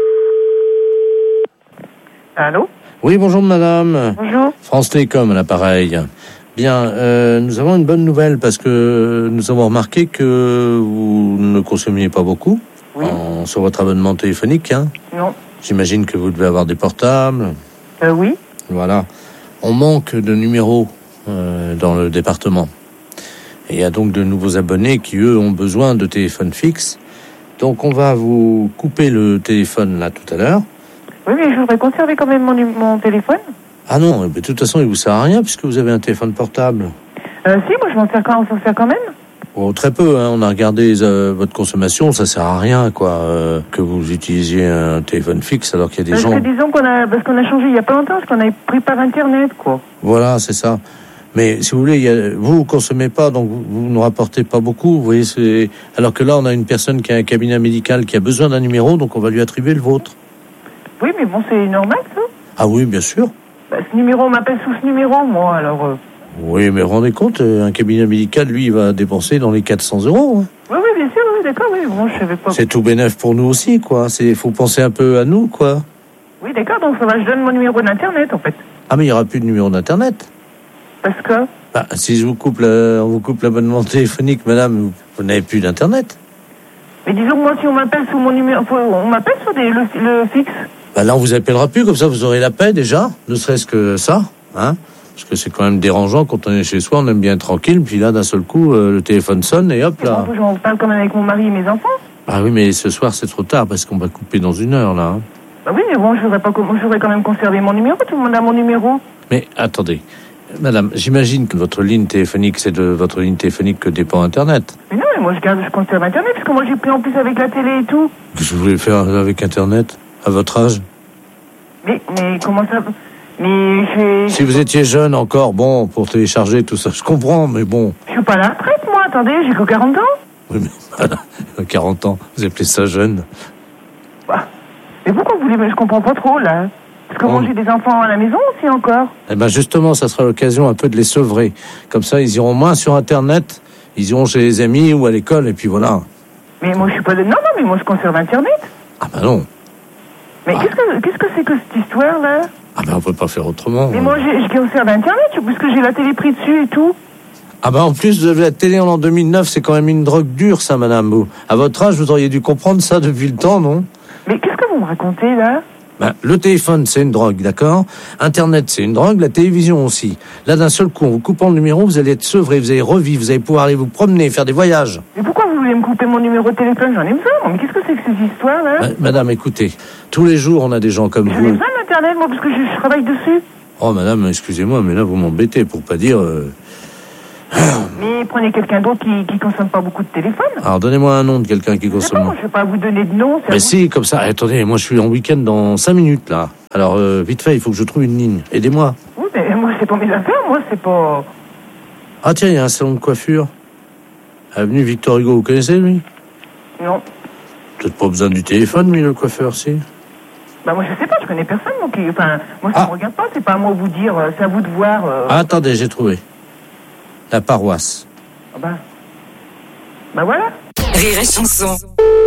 Allô? Oui, bonjour madame. Bonjour. France Télécom à l'appareil. Bien, nous avons une bonne nouvelle parce que nous avons remarqué que vous ne consommiez pas beaucoup sur votre abonnement téléphonique. Hein. Non. J'imagine que vous devez avoir des portables. Oui. Voilà. On manque de numéros dans le département. Et il y a donc de nouveaux abonnés qui, eux, ont besoin de téléphones fixes. Donc on va vous couper le téléphone là tout à l'heure. Oui, mais je voudrais conserver quand même mon téléphone. Ah non, mais de toute façon, il vous sert à rien puisque vous avez un téléphone portable. Si, moi je m'en sers quand même. Oh, très peu, hein. On a regardé votre consommation, ça sert à rien, quoi, que vous utilisiez un téléphone fixe alors qu'il y a des gens... Disons parce qu'on a changé il y a pas longtemps, parce qu'on a pris par Internet, quoi. Voilà, c'est ça. Mais si vous voulez, vous consommez pas, donc vous ne rapportez pas beaucoup, vous voyez, alors que là, on a une personne qui a un cabinet médical qui a besoin d'un numéro, donc on va lui attribuer le vôtre. Oui, mais bon, c'est normal, ça. Ah oui, bien sûr. Ce numéro, on m'appelle sous ce numéro, moi, alors... Oui, mais rendez compte, un cabinet médical, lui, il va dépenser dans les 400 €. Hein. Oui, bien sûr, oui, d'accord, oui, bon, je savais pas... C'est tout bénef pour nous aussi, quoi. Faut penser un peu à nous, quoi. Oui, d'accord, donc ça va, je donne mon numéro d'Internet, en fait. Ah, mais il n'y aura plus de numéro d'Internet. Parce que... Bah, si on vous coupe l'abonnement téléphonique, madame, vous n'avez plus d'Internet. Mais disons que moi, si on m'appelle sous mon numéro... On m'appelle sur le fixe. Bah là, on vous appellera plus, comme ça, vous aurez la paix, déjà. Ne serait-ce que ça, hein. Parce que c'est quand même dérangeant, quand on est chez soi, on aime bien être tranquille, puis là, d'un seul coup, le téléphone sonne, et hop, là... J'en parle quand même avec mon mari et mes enfants. Ah oui, mais ce soir, c'est trop tard, parce qu'on va couper dans 1 heure, là. Hein. Bah oui, mais bon, je voudrais quand même conserver mon numéro, tout le monde a mon numéro. Mais, attendez... Madame, j'imagine que votre ligne téléphonique, c'est de votre ligne téléphonique que dépend Internet. Mais non, mais moi je conserve Internet, parce que moi j'ai pris en plus avec la télé et tout. Qu'est-ce que vous voulez faire avec Internet, à votre âge? Mais comment ça... Mais si vous étiez jeune encore, bon, pour télécharger tout ça, je comprends, mais bon... Je suis pas à la retraite, moi, attendez, j'ai que 40 ans. Oui, mais voilà, 40 ans, vous appelez ça jeune? Bah, mais pourquoi vous voulez... Mais je comprends pas trop, là. Parce que moi, j'ai des enfants à la maison aussi encore. Eh ben justement, ça sera l'occasion un peu de les sevrer. Comme ça, ils iront moins sur Internet, ils iront chez les amis ou à l'école, et puis voilà. Mais moi, je suis pas... Non, mais moi, je conserve Internet. Ah bah non. Mais qu'est-ce que c'est que cette histoire-là? Ah ben on peut pas faire autrement. Mais moi, je conserve Internet, parce que j'ai la télé prise dessus et tout. Ah ben en plus, vous avez la télé en l'an 2009, c'est quand même une drogue dure, ça, madame. À votre âge, vous auriez dû comprendre ça depuis le temps, non? Mais qu'est-ce que vous me racontez, là? Ben, le téléphone, c'est une drogue, d'accord? Internet, c'est une drogue, la télévision aussi. Là, d'un seul coup, en vous coupant le numéro, vous allez être sevré, vous allez revivre, vous allez pouvoir aller vous promener, faire des voyages. Mais pourquoi vous voulez me couper mon numéro de téléphone? J'en ai besoin, mais qu'est-ce que c'est que ces histoires-là? Ben, madame, écoutez, tous les jours, on a des gens comme J'en ai vous. besoin d'Internet, moi, parce que je travaille dessus. Oh, madame, excusez-moi, mais là, vous m'embêtez, pour pas dire... Mais prenez quelqu'un d'autre qui consomme pas beaucoup de téléphone. Alors, donnez-moi un nom de quelqu'un qui consomme... Je vais pas vous donner de nom. Mais si, comme ça, attendez, moi, je suis en week-end dans 5 minutes, là. Alors, vite fait, il faut que je trouve une ligne. Aidez-moi. Oui, mais moi, c'est pas mes affaires, moi, c'est pas... Ah, tiens, il y a un salon de coiffure. Avenue Victor Hugo, vous connaissez, lui? Non. Peut-être pas besoin du téléphone, lui, le coiffeur, si. Bah, moi, je sais pas, je connais personne, moi, enfin, moi, ça me regarde pas, c'est pas à moi de vous dire, c'est à vous de voir... Ah, attendez, j'ai trouvé. La paroisse. Ah bah voilà. Rire et chanson.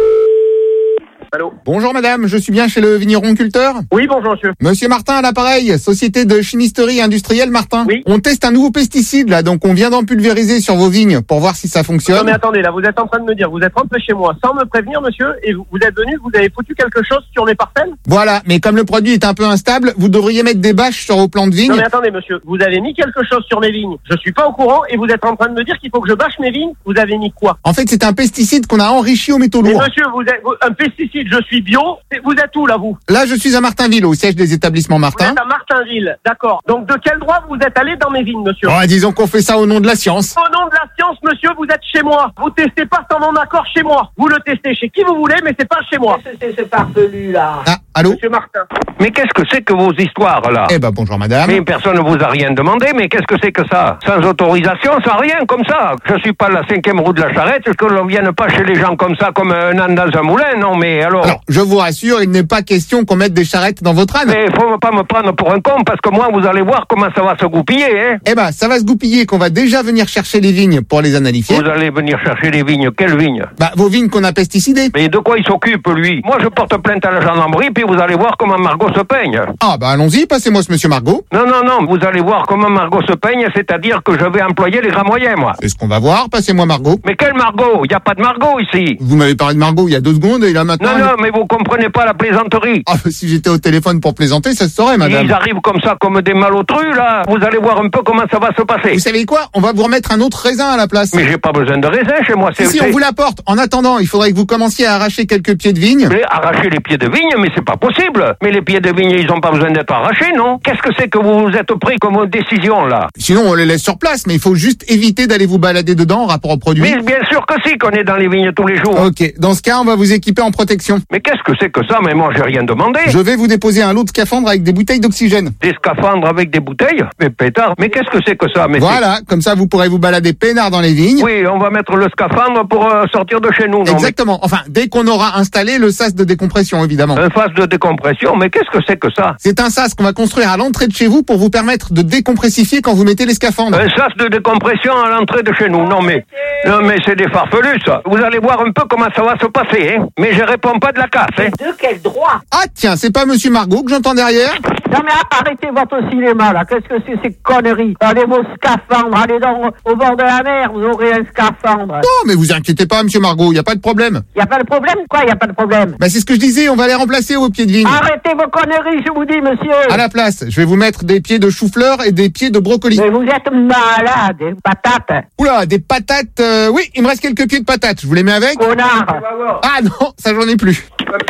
Allô. Bonjour madame, je suis bien chez le vigneron culteur? Oui, bonjour monsieur. Monsieur Martin à l'appareil, société de chimisterie industrielle Martin. Oui. On teste un nouveau pesticide là, donc on vient d'en pulvériser sur vos vignes pour voir si ça fonctionne. Non mais attendez, là vous êtes en train de me dire, vous êtes rentré chez moi sans me prévenir monsieur, et vous êtes venu, vous avez foutu quelque chose sur mes parcelles? Voilà, mais comme le produit est un peu instable, vous devriez mettre des bâches sur vos plants de vignes. Non mais attendez monsieur, vous avez mis quelque chose sur mes vignes, je suis pas au courant, et vous êtes en train de me dire qu'il faut que je bâche mes vignes, vous avez mis quoi? En fait c'est un pesticide qu'on a enrichi aux métaux lourds. Mais monsieur, un pesticide, je suis bio, vous êtes où là vous? Là je suis à Martinville, au siège des établissements Martin. Vous êtes à Martinville, d'accord. Donc de quel droit vous êtes allé dans mes vignes monsieur? Oh, disons qu'on fait ça au nom de la science. Au nom de la science monsieur, vous êtes chez moi. Vous testez pas sans mon accord chez moi. Vous le testez chez qui vous voulez, mais c'est pas chez moi. C'est ce farfelu là. Ah, allô? Monsieur Martin. Mais qu'est-ce que c'est que vos histoires, là? Eh ben, bonjour madame. Mais personne ne vous a rien demandé, mais qu'est-ce que c'est que ça? Sans autorisation, sans rien, comme ça. Je suis pas la 5e roue de la charrette, que l'on vienne pas chez les gens comme ça, comme un âne dans un moulin, non, mais alors... Alors, je vous rassure, il n'est pas question qu'on mette des charrettes dans votre âne. Mais faut pas me prendre pour un con, parce que moi, vous allez voir comment ça va se goupiller, hein. Eh ben, ça va se goupiller qu'on va déjà venir chercher les vignes pour les analyser. Vous allez venir chercher les vignes, quelles vignes? Bah, vos vignes qu'on a pesticidées. Mais de quoi il s'occupe, lui? Moi, je porte plainte à la gendarmerie, puis vous allez voir comment Margot se peigne. Ah, bah, allons-y, passez-moi ce monsieur Margot. Non, vous allez voir comment Margot se peigne, c'est-à-dire que je vais employer les grands moyens, moi. C'est ce qu'on va voir, passez-moi Margot. Mais quelle Margot? Il n'y a pas de Margot ici. Vous m'avez parlé de Margot il y a 2 secondes et là maintenant... Non, mais vous comprenez pas la plaisanterie. Ah, si j'étais au téléphone pour plaisanter, ça se saurait, madame. Ils arrivent comme ça, comme des malotrus, là. Vous allez voir un peu comment ça va se passer. Vous savez quoi? On va vous remettre un autre raisin à la place. Mais j'ai pas besoin de raisin chez moi. Si, on vous l'apporte. En attendant, il faudrait que vous commenciez à arracher quelques pieds de vigne. Mais arracher les pieds de vigne, mais c'est pas possible. Mais les pieds de vigne, ils ont pas besoin d'être arrachés, non? Qu'est-ce que c'est que vous vous êtes pris comme décision, là? Sinon, on les laisse sur place, mais il faut juste éviter d'aller vous balader dedans en rapport au produit. Mais bien sûr que si, qu'on est dans les vignes tous les jours. Ok, dans ce cas, on va vous équiper en protection. Mais qu'est-ce que c'est que ça? Mais moi, j'ai rien demandé. Je vais vous déposer un lot de scaphandres avec des bouteilles d'oxygène. Des scaphandres avec des bouteilles? Mais pétard, mais qu'est-ce que c'est que ça? Mais voilà, comme ça, vous pourrez vous balader peinard dans les vignes. Oui, on va mettre le scaphandre pour sortir de chez nous, non? Exactement. Enfin, dès qu'on aura installé le sas de décompression, évidemment. Un sas de décompression? Mais qu'est-ce que c'est que ça? C'est un sas qu'on va construire à l'entrée de chez vous pour vous permettre de décompressifier quand vous mettez les scaphandres. Un sas de décompression à l'entrée de chez nous? Non mais c'est des farfelus, ça. Vous allez voir un peu comment ça va se passer, hein. Mais je réponds pas de la casse, hein. De quel droit? Ah tiens, c'est pas monsieur Margot que j'entends derrière? Non mais arrêtez votre cinéma là, qu'est-ce que c'est ces conneries? Allez vos scaphandres, allez donc au bord de la mer, vous aurez un scaphandre. Non mais vous inquiétez pas monsieur Margot, y a pas de problème. Y a pas de problème? Quoi y a pas de problème? Bah c'est ce que je disais, on va les remplacer aux pieds de vigne. Arrêtez vos conneries, je vous dis monsieur. À la place, je vais vous mettre des pieds de chou-fleur et des pieds de brocoli. Mais vous êtes malade, des patates. Oula, des patates, oui, il me reste quelques pieds de patates, je vous les mets avec? Connard. Ah non, ça j'en ai plus.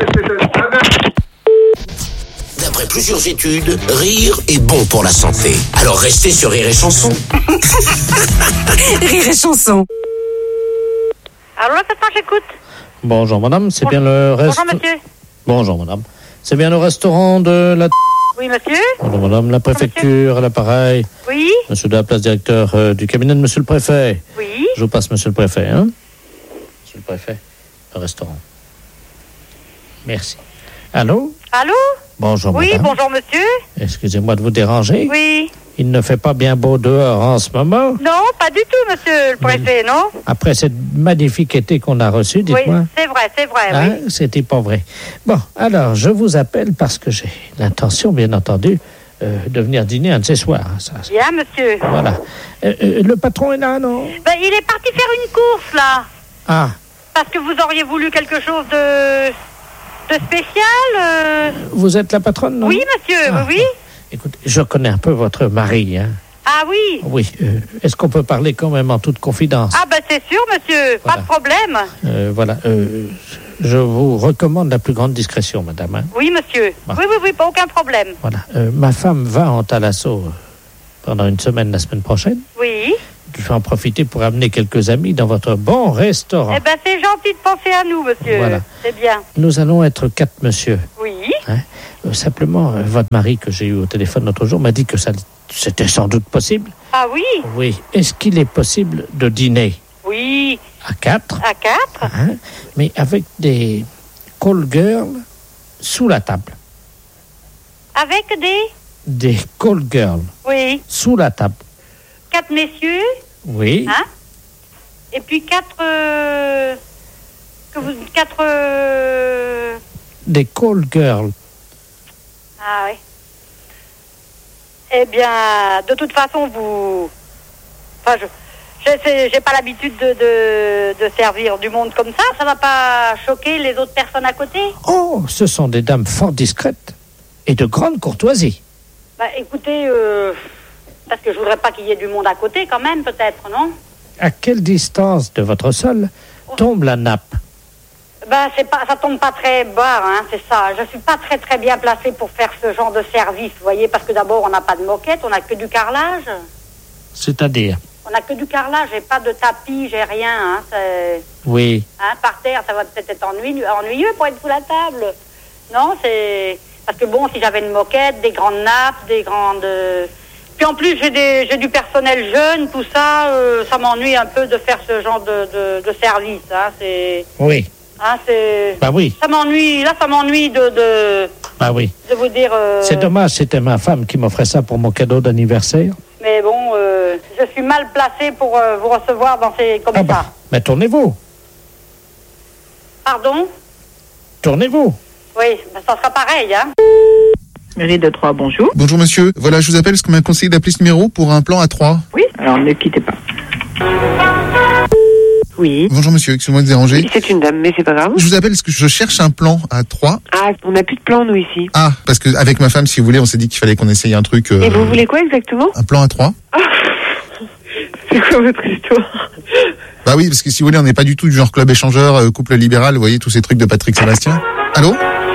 D'après plusieurs études, rire est bon pour la santé. Alors restez sur Rire et Chanson. Rire et chanson. Alors là, maintenant, j'écoute. Bonjour madame, c'est bien le restaurant... Bonjour, monsieur. Bonjour madame. C'est bien le restaurant de la... Oui, monsieur. Bonjour madame, la préfecture à l'appareil. Oui. Monsieur de la place, directeur du cabinet de monsieur le préfet. Oui. Je vous passe monsieur le préfet, hein. Monsieur le préfet, le restaurant. Merci. Allô? Allô? Bonjour oui, madame. bonjour, monsieur. Excusez-moi de vous déranger. Oui. Il ne fait pas bien beau dehors en ce moment. Non, pas du tout, monsieur le préfet, non? Après cette magnifique été qu'on a reçue, dites-moi. Oui, c'est vrai, hein, oui. C'était pas vrai. Bon, alors, je vous appelle parce que j'ai l'intention, bien entendu, de venir dîner un de ces soirs. Ça. Bien, monsieur. Voilà. Le patron est là, non? Ben, il est parti faire une course, là. Ah. Parce que vous auriez voulu quelque chose de spécial. Vous êtes la patronne, non? Oui, monsieur, oui. Écoutez, je connais un peu votre mari, hein. Ah oui? Oui. Est-ce qu'on peut parler quand même en toute confidence? Ah ben c'est sûr, monsieur. Voilà. Pas de problème. Voilà. Je vous recommande la plus grande discrétion, madame. Hein. Oui, monsieur. Bon. Oui, pas aucun problème. Voilà. Ma femme va en Thalasso pendant une semaine la semaine prochaine. Oui. Je vais en profiter pour amener quelques amis dans votre bon restaurant. Eh ben c'est gentil de penser à nous, monsieur. Voilà. C'est bien. Nous allons être 4 monsieur. Oui. Hein? Simplement, votre mari que j'ai eu au téléphone l'autre jour m'a dit que c'était sans doute possible. Ah oui? Oui. Est-ce qu'il est possible de dîner? Oui. À 4? À 4? Hein? Mais avec des call girls sous la table. Avec des call girls. Oui. Sous la table. 4 messieurs. Oui. Hein? Et puis 4... Des call girls. Ah oui. Eh bien, de toute façon, vous... Enfin, j'ai pas l'habitude de servir du monde comme ça. Ça va pas choquer les autres personnes à côté? Oh, ce sont des dames fort discrètes et de grande courtoisie. Bah, écoutez, parce que je voudrais pas qu'il y ait du monde à côté, quand même, peut-être, non? À quelle distance de votre sol tombe la nappe? Ben, ça tombe pas très bas, hein, c'est ça. Je suis pas très bien placée pour faire ce genre de service, vous voyez, parce que d'abord, on n'a pas de moquette, on n'a que du carrelage. C'est-à-dire? On n'a que du carrelage, j'ai pas de tapis, j'ai rien, hein. Oui. Hein, par terre, ça va peut-être être ennuyeux pour être sous la table. Non, c'est... Parce que bon, si j'avais une moquette, des grandes nappes, des grandes... Puis en plus, j'ai du personnel jeune, tout ça, ça m'ennuie un peu de faire ce genre de service, hein, c'est... Oui. Hein, c'est... Bah oui. Ça m'ennuie de... Bah oui. De vous dire... C'est dommage, c'était ma femme qui m'offrait ça pour mon cadeau d'anniversaire. Mais bon, je suis mal placée pour vous recevoir dans ces... comme ça. Bah, mais tournez-vous. Pardon? Tournez-vous. Oui, ben, ça sera pareil, hein. Mairie de Troyes, bonjour. Bonjour monsieur, voilà, je vous appelle parce qu'on m'a conseillé d'appeler ce numéro pour un plan à 3. Oui, alors ne quittez pas. Oui. Bonjour monsieur, excusez-moi de déranger. Oui, c'est une dame, mais c'est pas grave. Je vous appelle parce que je cherche un plan à 3. Ah, on n'a plus de plan, nous, ici. Ah, parce que avec ma femme, si vous voulez, on s'est dit qu'il fallait qu'on essaye un truc... Et vous voulez quoi exactement? Un plan à 3. Ah, c'est quoi votre histoire? Bah oui, parce que si vous voulez, on n'est pas du tout du genre club échangeur, couple libéral, vous voyez, tous ces trucs de Patrick Sébastien. Allô?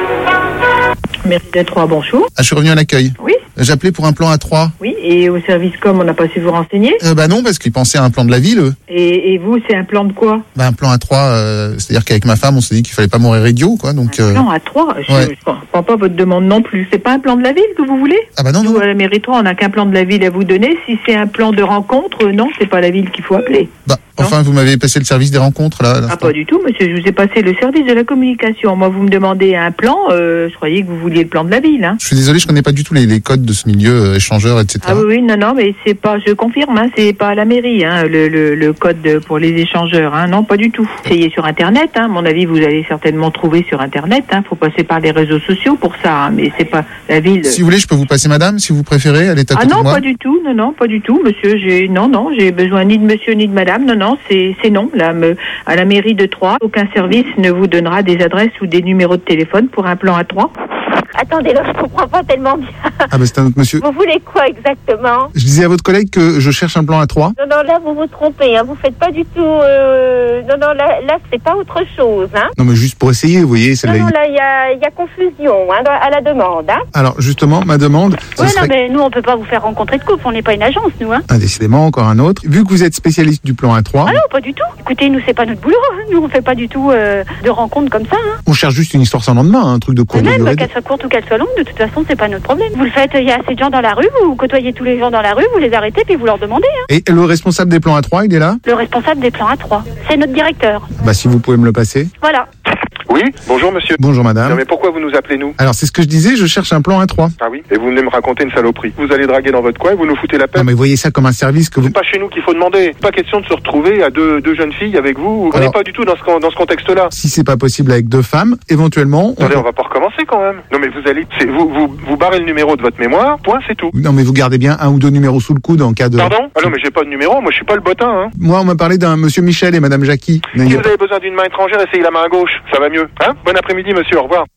Mairie de Troyes, bonjour. Ah, je suis revenu à l'accueil. Oui. J'appelais pour un plan à 3. Oui, et au service com, on n'a pas su vous renseigner? Bah non, parce qu'ils pensaient à un plan de la ville, eux. Et vous, c'est un plan de quoi? Bah un plan à 3, c'est-à-dire qu'avec ma femme, on s'est dit qu'il fallait pas mourir idiot, quoi, donc... Un plan à 3? Je comprends pas votre demande non plus. C'est pas un plan de la ville que vous voulez? Ah bah non, nous, à la mairie de Troyes, on n'a qu'un plan de la ville à vous donner. Si c'est un plan de rencontre, non, c'est pas la ville qu'il faut appeler. Bah, enfin, vous m'avez passé le service des rencontres, là. Ah, pas du tout, monsieur. Je vous ai passé le service de la communication. Moi, vous me demandez un plan, je croyais que vous vouliez le plan de la ville, hein. Je suis désolé, je connais pas du tout les codes de ce milieu, échangeur, etc. Ah oui, non, mais c'est pas, je confirme, hein, c'est pas à la mairie, hein, le code pour les échangeurs, hein, non, pas du tout. Essayez sur Internet, hein, à mon avis, vous allez certainement trouver sur Internet, hein, faut passer par les réseaux sociaux pour ça, hein, mais c'est pas la ville. Si vous voulez, je peux vous passer madame, si vous préférez, elle est à côté de moi. Ah non, pas du tout, non, pas du tout, monsieur, j'ai besoin ni de monsieur ni de madame, non, c'est non, là, à la mairie de Troyes, aucun service ne vous donnera des adresses ou des numéros de téléphone pour un plan à 3. Attendez, là, je comprends pas tellement bien. Ah bah c'est un autre monsieur. Vous voulez quoi exactement? Je disais à votre collègue que je cherche un plan à 3. Non, là, vous vous trompez, hein. Vous faites pas du tout... Non, là, c'est pas autre chose, hein. Non, mais juste pour essayer, vous voyez. Non, là, il y a confusion, hein, à la demande, hein. Alors, justement, ma demande... Oui, non, mais nous, on peut pas vous faire rencontrer de couple, on n'est pas une agence, nous, hein. Ah, décidément, encore un autre. Vu que vous êtes spécialiste du plan à 3... Ah non, pas du tout. Écoutez, nous, c'est pas notre boulot, hein. Nous, on fait pas du tout de rencontres comme ça, hein. On cherche juste une histoire sans lendemain, un truc de courte durée. Même, qu'elle soit courte ou qu'elle soit longue, de toute façon, c'est pas notre problème. Vous le faites, il y a assez de gens dans la rue, vous côtoyez tous les gens dans la rue, vous les arrêtez, puis vous leur demandez, hein. Et le responsable des plans à 3, il est là? Le responsable des plans à 3, c'est notre directeur. Bah, si vous pouvez me le passer. Voilà. Oui, bonjour monsieur. Bonjour madame. Non mais pourquoi vous nous appelez nous? Alors c'est ce que je disais, je cherche un plan A3. Ah oui. Et vous venez me raconter une saloperie. Vous allez draguer dans votre coin et vous nous foutez la paix. Non mais voyez ça comme un service que vous... C'est pas chez nous qu'il faut demander. Pas question de se retrouver à deux jeunes filles avec vous. On n'est pas du tout dans ce contexte-là. Si c'est pas possible avec 2 femmes, éventuellement... Attendez, on va pas recommencer quand même. Non mais vous allez... Vous barrez le numéro de votre mémoire, point, c'est tout. Non mais vous gardez bien 1 ou 2 numéros sous le coude en cas de... Pardon? Ah non mais j'ai pas de numéro, moi je suis pas le bottin. Hein. Moi on m'a parlé d'un monsieur Michel et madame Jackie. Si vous avez besoin d'une main étrangère, essayez la main à gauche, ça va mieux. Hein? Bon après-midi monsieur, au revoir.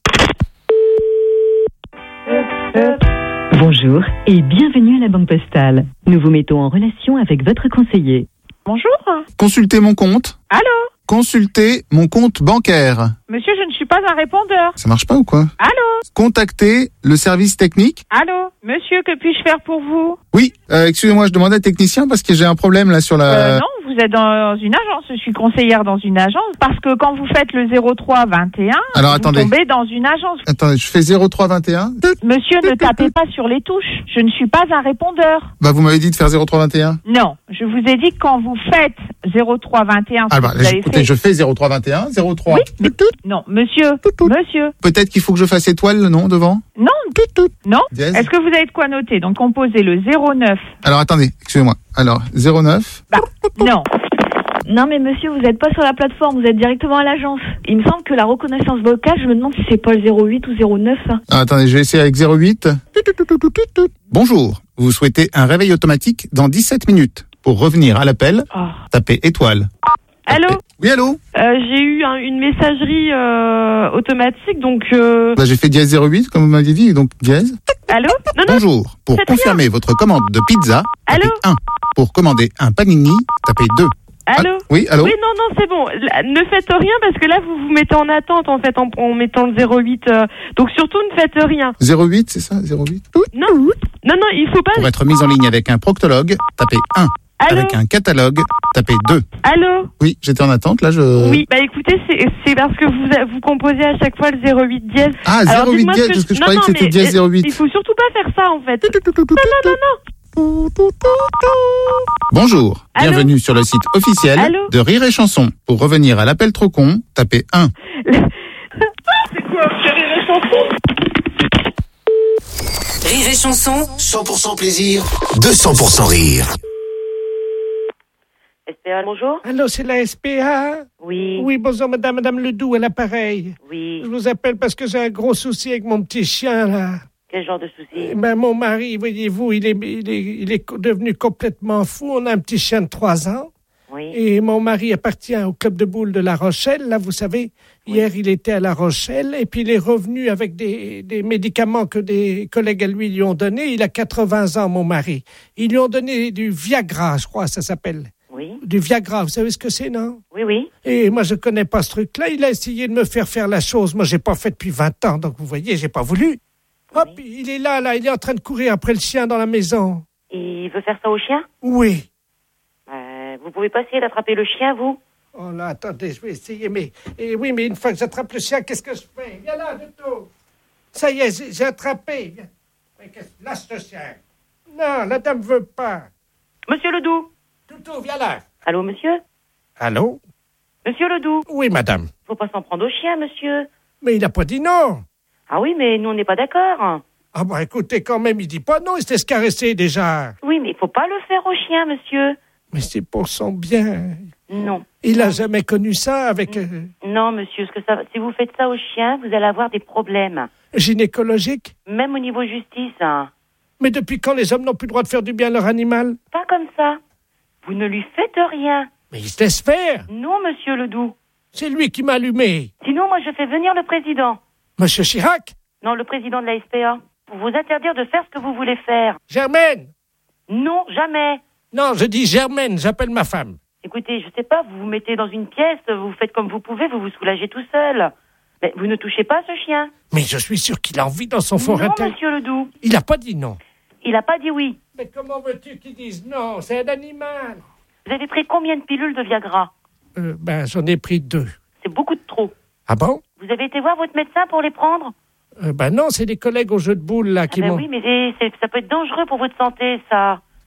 Bonjour et bienvenue à la Banque Postale. Nous vous mettons en relation avec votre conseiller. Bonjour. Consultez mon compte. Allô? Consultez mon compte bancaire. Monsieur, je ne suis pas un répondeur. Ça marche pas ou quoi? Allô? Contactez le service technique. Allô? Monsieur, que puis-je faire pour vous? Oui, excusez-moi, je demandais à technicien parce que j'ai un problème là sur la... Non, vous êtes dans une agence. Je suis conseillère dans une agence parce que quand vous faites le 0321, alors, vous attendez. tombez dans une agence. Attendez, je fais 0321. Monsieur, ne tapez pas sur les touches. Je ne suis pas un répondeur. Bah, vous m'avez dit de faire 0321. Non, je vous ai dit que quand vous faites 0321, ah bah, écoutez, je fais 0321, 03. Oui, mais non, monsieur, monsieur. Peut-être qu'il faut que je fasse étoile, non, devant? Non, non. Est-ce que vous avez de quoi noter? Donc, composez le 09. Alors, attendez, excusez-moi. Alors, 09. Bah, non. Non mais monsieur, vous n'êtes pas sur la plateforme, vous êtes directement à l'agence. Il me semble que la reconnaissance vocale, je me demande si c'est pas le 08 ou 09. Ça. Ah, attendez, je vais essayer avec 08. Bonjour, vous souhaitez un réveil automatique dans 17 minutes. Pour revenir à l'appel, tapez étoile. Allô? Oui, allô? J'ai eu une messagerie automatique, donc... Bah, j'ai fait dièse 08, comme vous m'aviez dit, donc dièse. Allô? Non, bonjour, pour confirmer votre commande de pizza, tapez 1. Pour commander un panini, tapez 2. Allô? Oui, allô? Oui, non, c'est bon. Ne faites rien parce que là, vous vous mettez en attente, en fait, en mettant le 08. Donc, surtout, ne faites rien. 08, c'est ça? 08? Non, il faut pas... Pour être mis en ligne avec un proctologue, tapez 1. Allô? Avec un catalogue, tapez 2. Allô? Oui, j'étais en attente, là, je... Oui, bah écoutez, c'est parce que vous composez à chaque fois le 08 dièse. Ah, 08 dièse, parce que je croyais que c'était dièse 08. Il faut surtout pas faire ça, en fait. Non. Bonjour, allô? Bienvenue sur le site officiel de Rire et Chanson. Pour revenir à l'appel trop con, tapez 1. C'est quoi, Rire et Chanson? Rire et Chanson, 100% plaisir, 200% rire. SPA, bonjour. Allô, c'est la SPA? Oui. Oui, bonjour madame Ledoux à l'appareil. Oui. Je vous appelle parce que j'ai un gros souci avec mon petit chien, là. Quel genre de souci? Ben, mon mari, voyez-vous, il est devenu complètement fou. On a un petit chien de 3 ans. Oui. Et mon mari appartient au club de boules de La Rochelle. Là, vous savez, hier, il était à La Rochelle et puis il est revenu avec des médicaments que des collègues à lui ont donnés. Il a 80 ans, mon mari. Ils lui ont donné du Viagra, je crois, ça s'appelle. Oui. Du Viagra, vous savez ce que c'est, non? Oui, oui. Et moi, je connais pas ce truc-là. Il a essayé de me faire la chose. Moi, j'ai pas fait depuis 20 ans, donc vous voyez, j'ai pas voulu. Hop, il est là, il est en train de courir après le chien dans la maison. Il veut faire ça au chien? Oui. Vous pouvez pas essayer d'attraper le chien, vous? Oh là, attendez, je vais essayer, mais une fois que j'attrape le chien, qu'est-ce que je fais? Viens là, Duto. Ça y est, j'ai attrapé. Viens. Mais lâche le chien. Non, la dame veut pas. Monsieur Ledoux. Duto, viens là. Allô, monsieur? Allô? Monsieur Ledoux. Oui, madame. Faut pas s'en prendre au chien, monsieur. Mais il n'a pas dit non. Ah oui, mais nous, on n'est pas d'accord. Ah bah écoutez, quand même, il dit pas non, il s'est caresser déjà. Oui, mais il faut pas le faire au chien, monsieur. Mais c'est pour son bien. Non. Il a jamais connu ça avec... Non, monsieur, si vous faites ça au chien, vous allez avoir des problèmes. Gynécologiques? Même au niveau justice. Hein. Mais depuis quand les hommes n'ont plus le droit de faire du bien à leur animal? Pas comme ça. Vous ne lui faites rien. Mais il se laisse faire. Non, monsieur Ledoux. C'est lui qui m'a allumé. Sinon, moi, je fais venir le président. Monsieur Chirac? Non, le président de la SPA. Pour vous interdire de faire ce que vous voulez faire. Germaine? Non, jamais. Non, je dis Germaine, j'appelle ma femme. Écoutez, je sais pas, vous vous mettez dans une pièce, vous faites comme vous pouvez, vous vous soulagez tout seul. Mais vous ne touchez pas ce chien. Mais je suis sûr qu'il a envie dans son fort intérieur. Non, monsieur Ledoux. Il n'a pas dit non. Il n'a pas dit oui. Mais comment veux-tu qu'il dise non? C'est un animal. Vous avez pris combien de pilules de Viagra? J'en ai pris 2. C'est beaucoup de trop. Ah bon? Vous avez été voir votre médecin pour les prendre? Non, c'est des collègues au jeu de boules là qui m'ont... Oui, mais ça peut être dangereux pour votre santé, ça.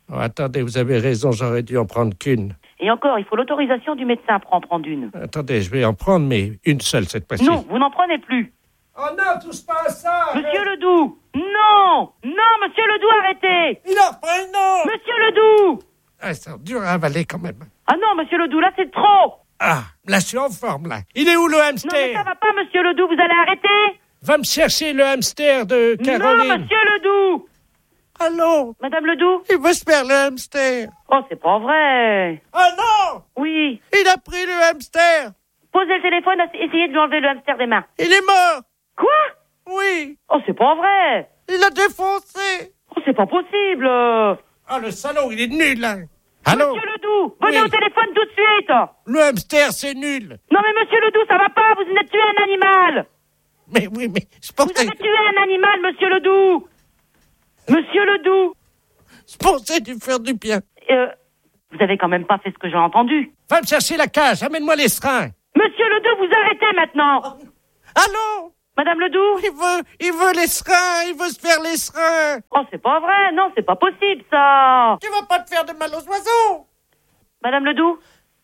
Oh, attendez, vous avez raison, j'aurais dû en prendre qu'une. Et encore, il faut l'autorisation du médecin pour en prendre une. Attendez, je vais en prendre, mais une seule cette fois-ci. Non, vous n'en prenez plus. Oh non, touche pas à ça. Monsieur Ledoux, non. Non, monsieur Ledoux, arrêtez. Il en reprend une autre. Monsieur Ledoux. Ah, c'est dur à avaler quand même. Ah non, monsieur Ledoux, là c'est trop. Ah, là je suis en forme, là. Il est où le hamster? Non, mais ça va pas, monsieur Ledoux, vous allez arrêter. Va me chercher le hamster de Caroline. Non, monsieur Ledoux. Allô? Madame Ledoux? Il veut se faire le hamster. Oh, c'est pas vrai. Oh non. Oui. Il a pris le hamster. Posez le téléphone, essayez de lui enlever le hamster des mains. Il est mort. Quoi? Oui. Oh, c'est pas vrai. Il a défoncé. Oh, c'est pas possible. Ah, le salaud, il est nul, là. Allô? Monsieur Ledoux, venez au téléphone tout de suite. Le hamster, c'est nul. Non, mais monsieur Ledoux, ça va pas, vous venez de tuer un animal. Mais oui, mais... Vous avez tué un animal, monsieur Ledoux. Monsieur Ledoux. Je pensais lui faire du bien. Vous avez quand même pas fait ce que j'ai entendu. Va me chercher la cage, amène-moi les seringues. Monsieur Ledoux, vous arrêtez maintenant. Allô? Madame Ledoux? Il veut les seringues, il veut se faire les seringues. Oh, c'est pas vrai, non, c'est pas possible, ça. Tu vas pas te faire de mal aux oiseaux. Madame Ledoux?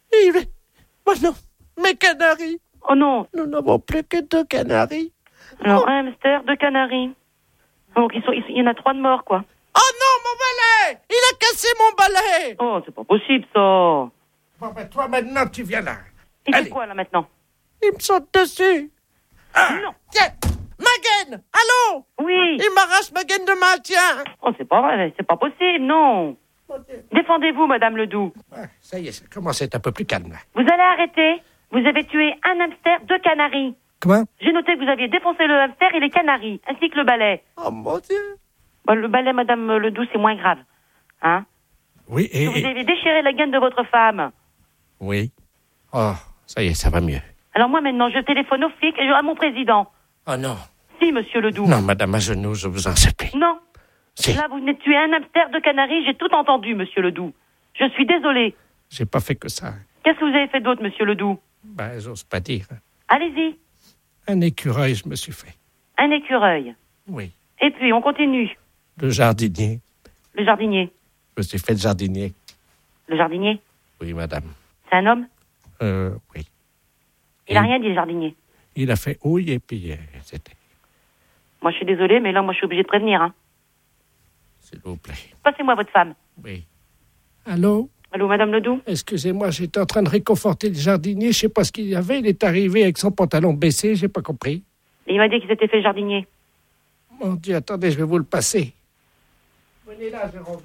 Oh non, mes canaris. Oh non. Nous n'avons plus que 2 canaris. Alors, un hamster, 2 canaris. Donc, il y en a 3 de morts, quoi. Oh non, mon balai! Il a cassé mon balai! Oh, c'est pas possible, ça. Bon, ben, toi, maintenant, tu viens là. Il fait quoi, là, maintenant? Il me saute dessus. Ah, non. Tiens, ma gaine! Allô? Oui. Il m'arrache ma gaine de main, tiens. Oh, c'est pas vrai, c'est pas possible, non. Défendez-vous, Madame Ledoux. Ouais, ça y est, ça commence à être un peu plus calme, là. Vous allez arrêter. Vous avez tué un hamster, 2 canaris. Comment? J'ai noté que vous aviez défoncé le hamster et les canaris, ainsi que le balai. Oh, mon Dieu. Bon, le balai, Madame Ledoux, c'est moins grave. Hein? Oui, et... Vous avez déchiré la gaine de votre femme. Oui. Oh, ça y est, ça va mieux. Alors moi, maintenant, je téléphone aux flics et à mon président. Oh non. Si, monsieur Ledoux. Non, madame, à genoux, je vous en supplie. Non. Si. Là, vous venez de tuer un hamster, 2 canaris, j'ai tout entendu, monsieur Ledoux. Je suis désolé. J'ai pas fait que ça. Qu'est-ce que vous avez fait d'autre, monsieur Ledoux? Ben, j'ose pas dire. Allez-y. Un écureuil, je me suis fait. Un écureuil. Oui. Et puis, on continue. Le jardinier. Le jardinier. Je me suis fait le jardinier. Le jardinier? Oui, madame. C'est un homme? Oui. Il a rien dit, le jardinier. Il a fait oui et puis c'était... Moi, je suis désolée, mais là, moi, je suis obligée de prévenir. Hein. S'il vous plaît. Passez-moi votre femme. Oui. Allô? Allô, Madame Ledoux? Excusez-moi, j'étais en train de réconforter le jardinier. Je sais pas ce qu'il y avait. Il est arrivé avec son pantalon baissé. J'ai pas compris. Et il m'a dit qu'il s'était fait jardinier. Mon Dieu, attendez, je vais vous le passer. Venez là, Jérôme.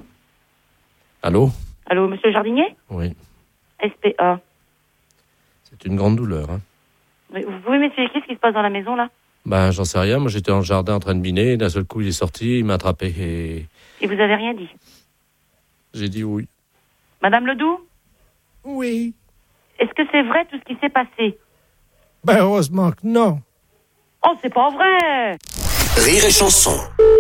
Allô? Allô, monsieur le jardinier? Oui. SPA. C'est une grande douleur, hein. Vous pouvez m'expliquer ce qui se passe dans la maison, là? Ben, j'en sais rien. Moi, j'étais dans le jardin en train de miner. D'un seul coup, il est sorti, il m'a attrapé et... Et vous avez rien dit? J'ai dit oui. Madame Ledoux? Oui. Est-ce que c'est vrai tout ce qui s'est passé? Ben, heureusement que non. Oh, c'est pas vrai! Rire et chanson.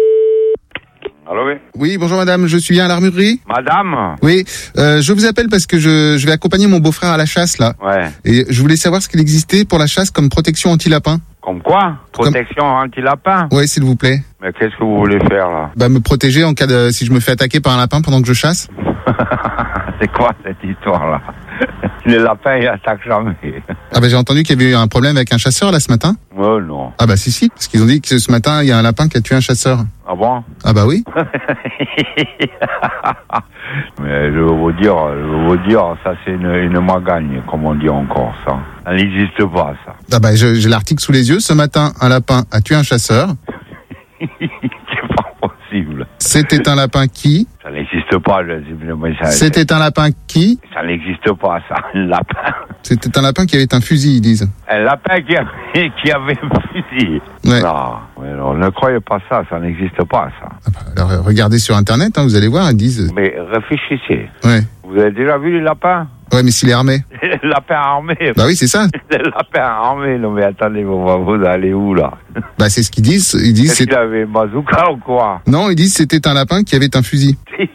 Allô, oui? Oui, bonjour madame, je suis bien à l'armurerie. Madame? Oui, je vous appelle parce que je vais accompagner mon beau-frère à la chasse, là. Ouais. Et je voulais savoir ce qu'il existait pour la chasse comme protection anti-lapin. Comme quoi? Protection anti-lapin? Oui, s'il vous plaît. Mais qu'est-ce que vous voulez faire, là? Bah, me protéger en cas de... si je me fais attaquer par un lapin pendant que je chasse. C'est quoi cette histoire-là? Les lapins, ils attaquent jamais. Ah bah j'ai entendu qu'il y avait eu un problème avec un chasseur là ce matin. Oh non. Ah bah si, parce qu'ils ont dit que ce matin il y a un lapin qui a tué un chasseur. Ah bon? Ah bah oui. Mais je vais vous dire, ça c'est une magagne, comme on dit encore, ça. Ça n'existe pas, ça. Ah bah j'ai l'article sous les yeux. Ce matin, un lapin a tué un chasseur. C'est pas possible. C'était un lapin qui... Ça n'existe pas, C'était un lapin qui... Ça n'existe pas, ça, un lapin. C'était un lapin qui avait un fusil, ils disent. Un lapin qui avait un fusil. Ouais. Non, ne croyez pas ça, ça n'existe pas, ça. Ah bah, alors regardez sur Internet, hein, vous allez voir, ils disent... Mais réfléchissez. Ouais. Vous avez déjà vu les lapins? Ouais, mais s'il est armé. Le lapin armé. Bah oui, c'est ça. Le lapin armé. Non, mais attendez, vous allez où, là? Bah, c'est ce qu'ils disent. Ils disent qu'il avait un bazooka ou quoi? Non, ils disent c'était un lapin qui avait un fusil.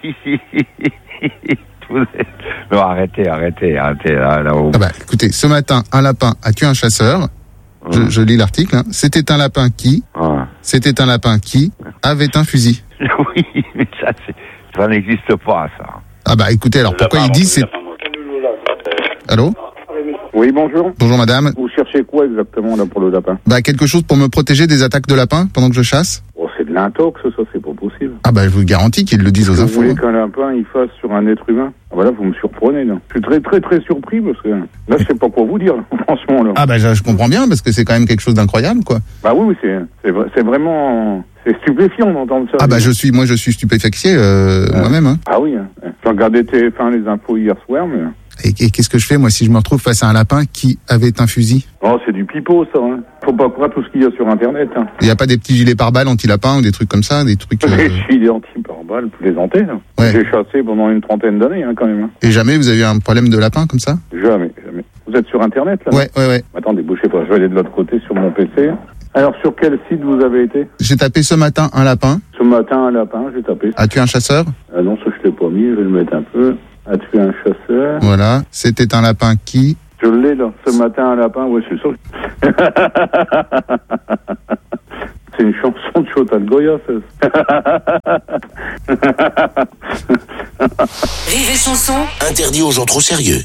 Non, arrêtez, là. Ah bah, écoutez, ce matin, un lapin a tué un chasseur. Je lis l'article, hein. C'était un lapin qui avait un fusil. Oui, mais Ça n'existe pas, ça. Ah bah écoutez, alors pourquoi il dit c'est... Allô ? Oui, bonjour. Bonjour madame. Vous cherchez quoi exactement là pour le lapin? Bah quelque chose pour me protéger des attaques de lapins pendant que je chasse. Oh, c'est de l'intox, ça, c'est pas possible. Ah bah je vous garantis qu'ils le disent aux infos. Vous voulez qu'un lapin il fasse sur un être humain? Ah bah là, vous me surprenez, là. Je suis très très très surpris parce que là, je sais pas quoi vous dire, franchement. Là. Ah bah je comprends bien parce que c'est quand même quelque chose d'incroyable, quoi. Bah oui, c'est vraiment... C'est stupéfiant d'entendre ça. Ah bah je suis stupéfaxié moi-même. Hein. Ah oui, hein. J'ai regardé TF1 les infos hier soir, mais... Et qu'est-ce que je fais, moi, si je me retrouve face à un lapin qui avait un fusil? Oh, c'est du pipeau, ça. Hein. Faut pas croire tout ce qu'il y a sur Internet. Hein. Il n'y a pas des petits gilets pare-balles anti-lapin ou des trucs comme ça, des trucs... Les gilets anti-pare-balles, plaisantez. Hein. Ouais. J'ai chassé pendant une 30aine d'années, hein, quand même. Hein. Et jamais vous avez eu un problème de lapin comme ça? Jamais. Vous êtes sur Internet, là? Ouais. Attendez, bougez pas, je vais aller de l'autre côté sur mon PC. Alors, sur quel site vous avez été? J'ai tapé ce matin un lapin. Ce matin, un lapin, j'ai tapé. A tué un chasseur? Non, ça, je l'ai pas mis, je vais le mettre un peu. A tué un chasseur. Voilà, c'était un lapin qui... Je l'ai, là. Ce matin, un lapin, ouais, c'est ça. C'est une chanson de Chotal Goya, ça. Rire et chanson, interdit aux gens trop sérieux.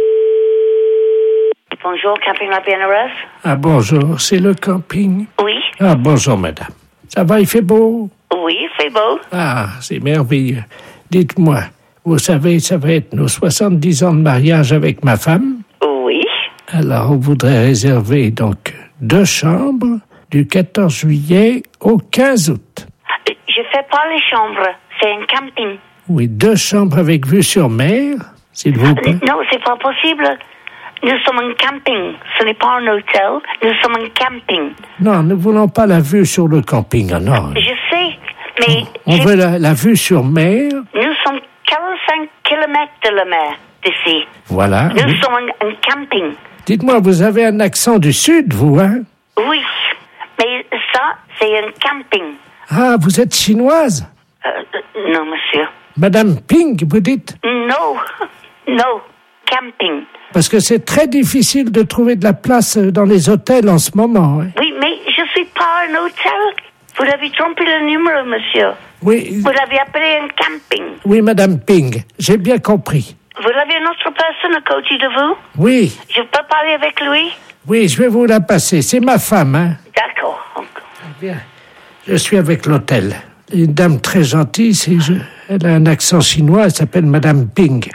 Bonjour, Camping La Bienheureuse. Ah bonjour, c'est le camping. Oui. Ah bonjour madame. Ça va, il fait beau? Oui, il fait beau. Ah, c'est merveilleux. Dites-moi, vous savez, ça va être nos 70 ans de mariage avec ma femme. Oui. Alors, on voudrait réserver donc 2 chambres du 14 juillet au 15 août. Je fais pas les chambres, c'est un camping. Oui, 2 chambres avec vue sur mer, s'il vous plaît. Non, c'est pas possible. Nous sommes un camping. Ce n'est pas un hôtel. Nous sommes un camping. Non, nous ne voulons pas la vue sur le camping, non. Je sais, mais... On veut la vue sur mer. Nous sommes 45 kilomètres de la mer d'ici. Voilà. Nous sommes un camping. Dites-moi, vous avez un accent du sud, vous, hein? Oui, mais ça, c'est un camping. Ah, vous êtes chinoise? Non, monsieur. Madame Ping, vous dites? Non, camping. Parce que c'est très difficile de trouver de la place dans les hôtels en ce moment. Hein. Oui, mais je suis pas un hôtel. Vous avez trompé le numéro, monsieur. Oui. Vous avez appelé un camping. Oui, Madame Ping, j'ai bien compris. Vous avez une autre personne à côté de vous? Oui. Je peux parler avec lui? Oui, je vais vous la passer. C'est ma femme, hein. D'accord. Bien. Je suis avec l'hôtel. Une dame très gentille, elle a un accent chinois, elle s'appelle Madame Ping.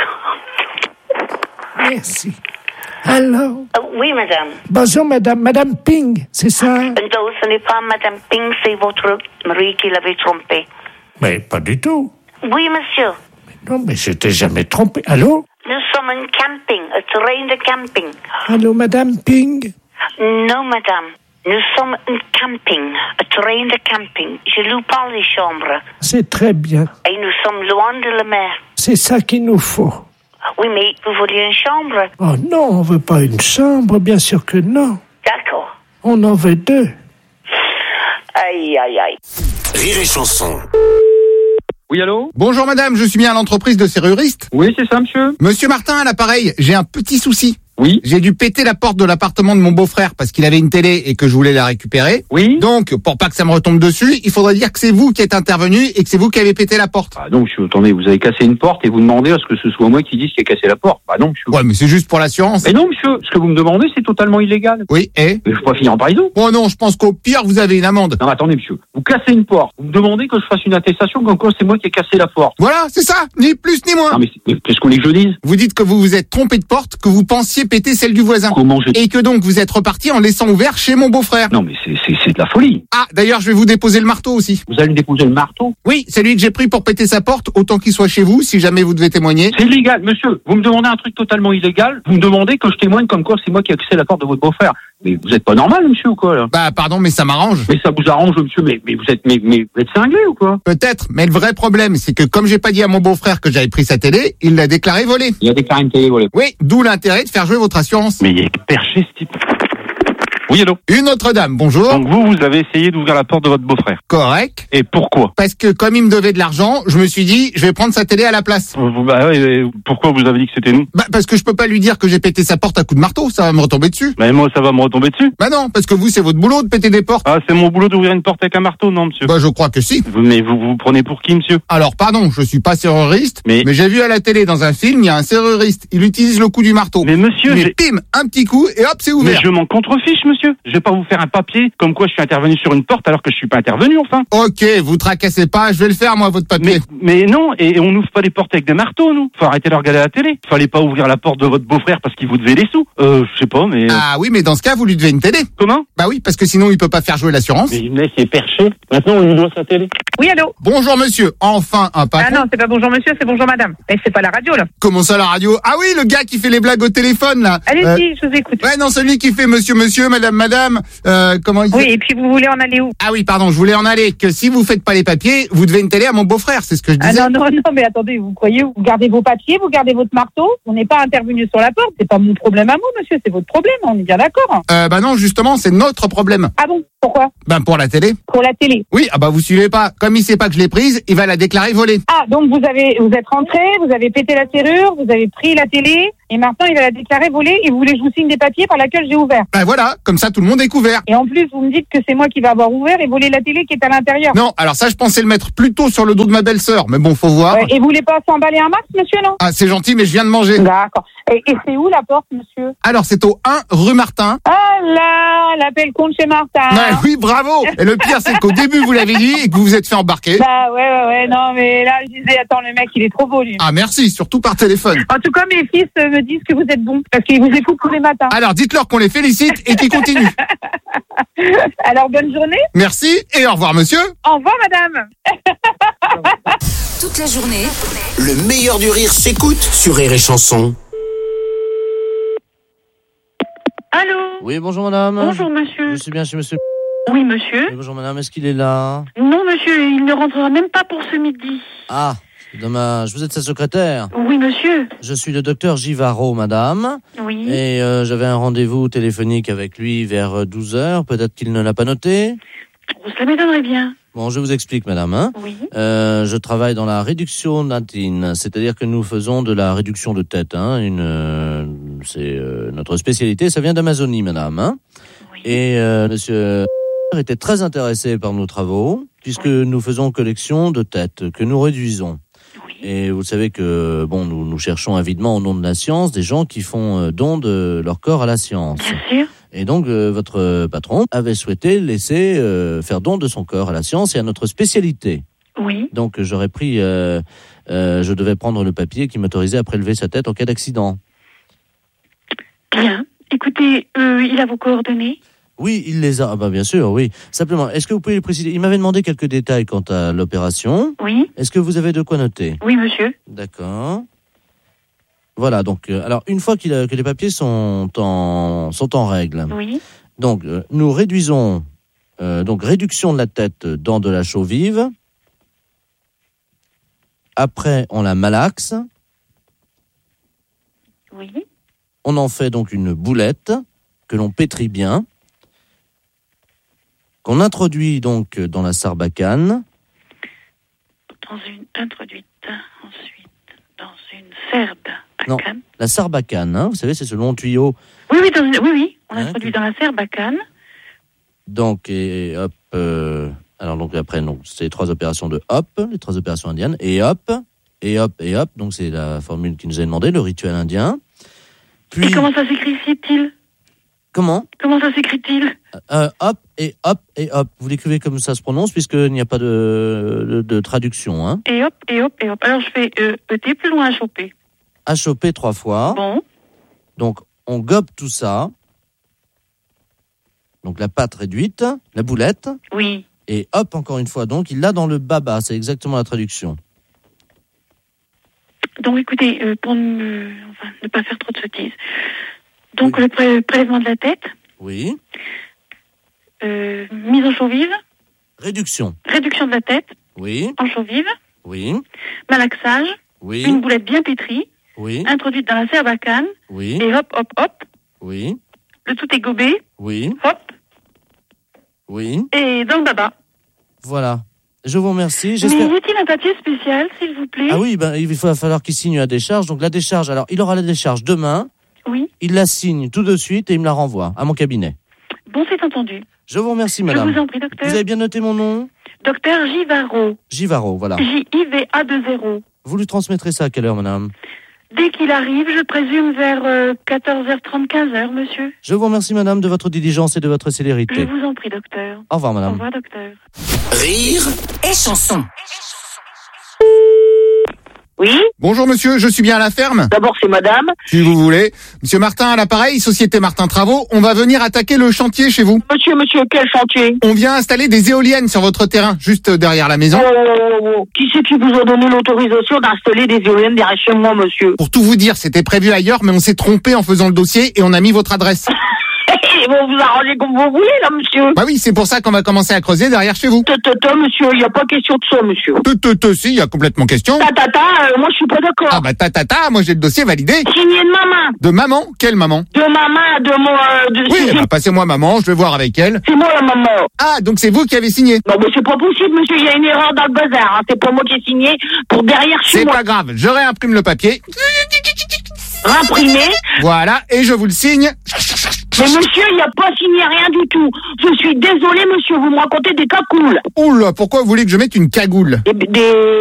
Merci. Alors? Oui, madame. Bonjour, Madame Ping, c'est ça? Non, ce n'est pas Madame Ping, c'est votre mari qui l'avait trompé. Mais pas du tout. Oui, monsieur. Non, mais je t'ai jamais trompé. Allô? Nous sommes un camping, un terrain de camping. Allô, Madame Ping? Non, madame. Nous sommes un camping, un terrain de camping. Je loue pas les chambres. C'est très bien. Et nous sommes loin de la mer. C'est ça qu'il nous faut. Oui, mais vous vouliez une chambre? Oh non, on veut pas une chambre, bien sûr que non. D'accord. On en veut 2. Aïe, aïe, aïe. Rire et chanson. Oui, allô? Bonjour madame, je suis bien à l'entreprise de serruriste. Oui, c'est ça, monsieur. Monsieur Martin à l'appareil, j'ai un petit souci. Oui. J'ai dû péter la porte de l'appartement de mon beau-frère parce qu'il avait une télé et que je voulais la récupérer. Oui. Donc, pour pas que ça me retombe dessus, il faudrait dire que c'est vous qui êtes intervenu et que c'est vous qui avez pété la porte. Ah non, monsieur, attendez, vous avez cassé une porte et vous demandez à ce que ce soit moi qui dise qui a cassé la porte. Bah non, monsieur. Ouais, mais c'est juste pour l'assurance. Mais non, monsieur, ce que vous me demandez, c'est totalement illégal. Oui, et? Mais je peux pas finir en prison. Oh non, je pense qu'au pire, vous avez une amende. Non, attendez, monsieur. Vous cassez une porte. Vous me demandez que je fasse une attestation comme quoi c'est moi qui ai cassé la porte. Voilà, c'est ça. Ni plus ni moins. Non, mais qu'est-ce qu'on voulait que je dise? Vous dites que vous vous êtes trompé de porte, que vous pensiez péter celle du voisin. Comment et que donc vous êtes reparti en laissant ouvert chez mon beau-frère. Non, mais c'est de la folie. Ah, d'ailleurs, je vais vous déposer le marteau aussi. Vous allez me déposer le marteau? Oui, celui que j'ai pris pour péter sa porte, autant qu'il soit chez vous, si jamais vous devez témoigner. C'est illégal, monsieur. Vous me demandez un truc totalement illégal. Vous me demandez que je témoigne comme quoi c'est moi qui ai cassé la porte de votre beau-frère. Mais vous êtes pas normal, monsieur, ou quoi, là? Bah, pardon, mais ça m'arrange. Mais ça vous arrange, monsieur, mais vous êtes cinglé, ou quoi? Peut-être, mais le vrai problème, c'est que comme j'ai pas dit à mon beau-frère que j'avais pris sa télé, il l'a déclaré volée. Il a déclaré une télé volée? Oui, d'où l'intérêt de faire jouer votre assurance. Mais il est perché, ce type. Oui, allô. Une autre dame, bonjour. Donc vous avez essayé d'ouvrir la porte de votre beau-frère. Correct. Et pourquoi? Parce que comme il me devait de l'argent, je me suis dit, je vais prendre sa télé à la place. Bah oui, pourquoi vous avez dit que c'était nous? Bah parce que je peux pas lui dire que j'ai pété sa porte à coups de marteau, ça va me retomber dessus. Mais moi, ça va me retomber dessus. Bah non, parce que vous, c'est votre boulot de péter des portes. Ah, c'est mon boulot d'ouvrir une porte avec un marteau, non, monsieur? Bah je crois que si. Mais vous prenez pour qui, monsieur? Alors pardon, je suis pas serruriste, mais j'ai vu à la télé dans un film, il y a un serruriste, il utilise le coup du marteau. Mais monsieur, pim, un petit coup et hop, c'est ouvert. Mais je m'en contrefiche, monsieur. Je vais pas vous faire un papier comme quoi je suis intervenu sur une porte alors que je suis pas intervenu, enfin. Ok, vous tracassez pas, je vais le faire moi, votre papier. Mais non, et on n'ouvre pas les portes avec des marteaux, nous. Faut arrêter de regarder la télé. Fallait pas ouvrir la porte de votre beau-frère parce qu'il vous devait des sous. Je sais pas, mais... Ah oui, mais dans ce cas, vous lui devez une télé. Comment? Bah oui, parce que sinon il peut pas faire jouer l'assurance. Mais le mec est perché. Maintenant, on lui doit sa télé. Oui, allô? Bonjour monsieur, enfin un patron. Ah non, c'est pas bonjour monsieur, c'est bonjour madame. Mais c'est pas la radio, là. Comment ça, la radio? Ah oui, le gars qui fait les blagues au téléphone, là. Allez-y, je vous écoute. Ouais, non, celui qui fait monsieur, madame, comment il fait? Oui, et puis vous voulez en aller où? Ah oui, pardon, je voulais en aller. Que si vous faites pas les papiers, vous devez une télé à mon beau-frère, c'est ce que je disais. Ah non, mais attendez, vous croyez où? Vous gardez vos papiers, vous gardez votre marteau. On n'est pas intervenu sur la porte. C'est pas mon problème à moi, monsieur, c'est votre problème, on est bien d'accord. Bah non, justement, c'est notre problème. Ah bon? Pourquoi? Ben pour la télé. Pour la télé? Oui, ah bah vous suivez pas. Comme il sait pas que je l'ai prise, il va la déclarer volée. Ah, donc vous êtes rentré, vous avez pété la serrure, vous avez pris la télé, et maintenant il va la déclarer volée, et vous voulez que je vous signe des papiers par laquelle j'ai ouvert. Ben voilà, comme ça tout le monde est couvert. Et en plus, vous me dites que c'est moi qui va avoir ouvert et volé la télé qui est à l'intérieur. Non, alors ça je pensais le mettre plutôt sur le dos de ma belle-sœur, mais bon, faut voir. Ouais, et vous voulez pas s'emballer un max, monsieur, non? Ah, c'est gentil, mais je viens de manger. D'accord. Et c'est où la porte, monsieur? Alors c'est au 1 rue Martin. Ah là, l'appel compte chez Martin. Ouais, oui, bravo. Et le pire, c'est qu'au début, vous l'avez dit et que vous vous êtes fait embarquer. Bah ouais, non, mais là, je disais, attends, le mec, il est trop beau, lui. Ah, merci, surtout par téléphone. En tout cas, mes fils me disent que vous êtes bons, parce qu'ils vous écoutent tous les matins. Alors, dites-leur qu'on les félicite et qu'ils continuent. Alors, bonne journée. Merci et au revoir, monsieur. Au revoir, madame. Toute la journée, Le meilleur du rire s'écoute sur Rire et Chanson. Allô? Oui, bonjour madame. Bonjour, monsieur. Je suis bien chez monsieur. Oui, monsieur. Oui, bonjour madame, est-ce qu'il est là? Non, monsieur, il ne rentrera même pas pour ce midi. Ah, c'est dommage. Vous êtes sa secrétaire? Oui, monsieur. Je suis le docteur Givaro, madame. Oui. Et j'avais un rendez-vous téléphonique avec lui vers 12h. Peut-être qu'il ne l'a pas noté. Ça m'étonnerait bien. Bon, je vous explique, madame. Hein. Oui. Je travaille dans la réduction natine, c'est-à-dire que nous faisons de la réduction de tête. Hein. C'est notre spécialité. Ça vient d'Amazonie, madame. Hein. Oui. Et monsieur était très intéressé par nos travaux, puisque nous faisons collection de têtes que nous réduisons. Oui. Et vous savez que bon, nous cherchons avidement au nom de la science des gens qui font don de leur corps à la science. Bien sûr. Et donc, votre patron avait souhaité laisser faire don de son corps à la science et à notre spécialité. Oui. Donc, j'aurais pris... je devais prendre le papier qui m'autorisait à prélever sa tête en cas d'accident. Bien. Écoutez, il a vos coordonnées? Oui, il les a. Ah bah bien sûr, oui. Simplement, est-ce que vous pouvez préciser? Il m'avait demandé quelques détails quant à l'opération. Oui. Est-ce que vous avez de quoi noter? Oui, monsieur. D'accord. Voilà, donc, alors, une fois que les papiers sont en règle, Oui. donc, nous réduisons, donc, réduction de la tête dans de la chaux vive. Après, on la malaxe. Oui. On en fait donc une boulette que l'on pétrit bien, qu'on introduit donc dans la sarbacane. Introduite ensuite dans une serde à Non, canne. la sarbacane, hein, vous savez, c'est ce long tuyau. Oui, on introduit dans la serbacane. Donc, et hop, alors donc après, donc, c'est 3 opérations de hop, les 3 opérations indiennes, et hop, et hop, et hop, donc c'est la formule qui nous est demandée, le rituel indien. Puis, Et comment ça s'écrit-il? Comment ça s'écrit-il? Hop, et hop, et hop. Vous l'écrivez comme ça se prononce, puisqu'il n'y a pas de traduction. Hein. Et hop, et hop, et hop. Alors je fais ET plus loin HOP. HOP 3 fois. Bon. Donc, on gobe tout ça. Donc, la pâte réduite, la boulette. Oui. Et hop, encore une fois. Donc, il l'a dans le baba. C'est exactement la traduction. Donc, écoutez, pour ne pas faire trop de sottises. Donc, le prélèvement de la tête. Oui. Mise en chaux vive. Réduction. Réduction de la tête. Oui. En chaux vive. Oui. Malaxage. Oui. Une boulette bien pétrie. Oui. Introduite dans la serbacane. Oui. Et hop, hop, hop. Oui. Le tout est gobé. Oui. Hop. Oui. Et dans le baba. Voilà. Je vous remercie. Mais J'espère... y a-t-il un papier spécial, s'il vous plaît? Ah oui, il va falloir qu'il signe la décharge. Donc la décharge, alors il aura la décharge demain. Oui. Il la signe tout de suite et il me la renvoie à mon cabinet. Bon, c'est entendu. Je vous remercie, madame. Je vous en prie, docteur. Vous avez bien noté mon nom? Docteur Givaro. Givaro, voilà. J-I-V-A-2-0. Vous lui transmettrez ça à quelle heure, madame? Dès qu'il arrive, je présume vers 14h30, 15h, monsieur. Je vous remercie, madame, de votre diligence et de votre Je célérité. vous en prie, docteur. Au revoir, madame. Au revoir, docteur. Rire et chanson. Oui. Bonjour monsieur, je suis bien à la ferme? D'abord, c'est madame. Si vous voulez. Monsieur Martin à l'appareil, Société Martin Travaux, on va venir attaquer le chantier chez vous. Monsieur, quel chantier? On vient installer des éoliennes sur votre terrain, juste derrière la maison. Qui c'est qui vous a donné l'autorisation d'installer des éoliennes derrière chez moi, monsieur? Pour tout vous dire, c'était prévu ailleurs, mais on s'est trompé en faisant le dossier et on a mis votre adresse. Vous vous arrangez comme vous voulez, là, monsieur. Bah oui, c'est pour ça qu'on va commencer à creuser derrière chez vous. Monsieur, il n'y a pas question de ça, monsieur. Si, il y a complètement question. Moi, je suis pas d'accord. Ah bah moi j'ai le dossier validé. Signé de maman. De maman? Quelle maman? De maman, de moi... Oui, passez-moi maman, je vais voir avec elle. C'est moi la maman. Ah, donc c'est vous qui avez signé? Non, mais c'est pas possible, monsieur, il y a une erreur dans le bazar. Hein. C'est pas moi qui ai signé pour derrière chez moi. C'est pas grave, je réimprime le papier. Imprimé. Voilà, et je vous le signe. Mais monsieur, il n'y a pas signé rien du tout. Je suis désolé, monsieur, vous me racontez des cacoules. Oula, pourquoi vous voulez que je mette une cagoule? Des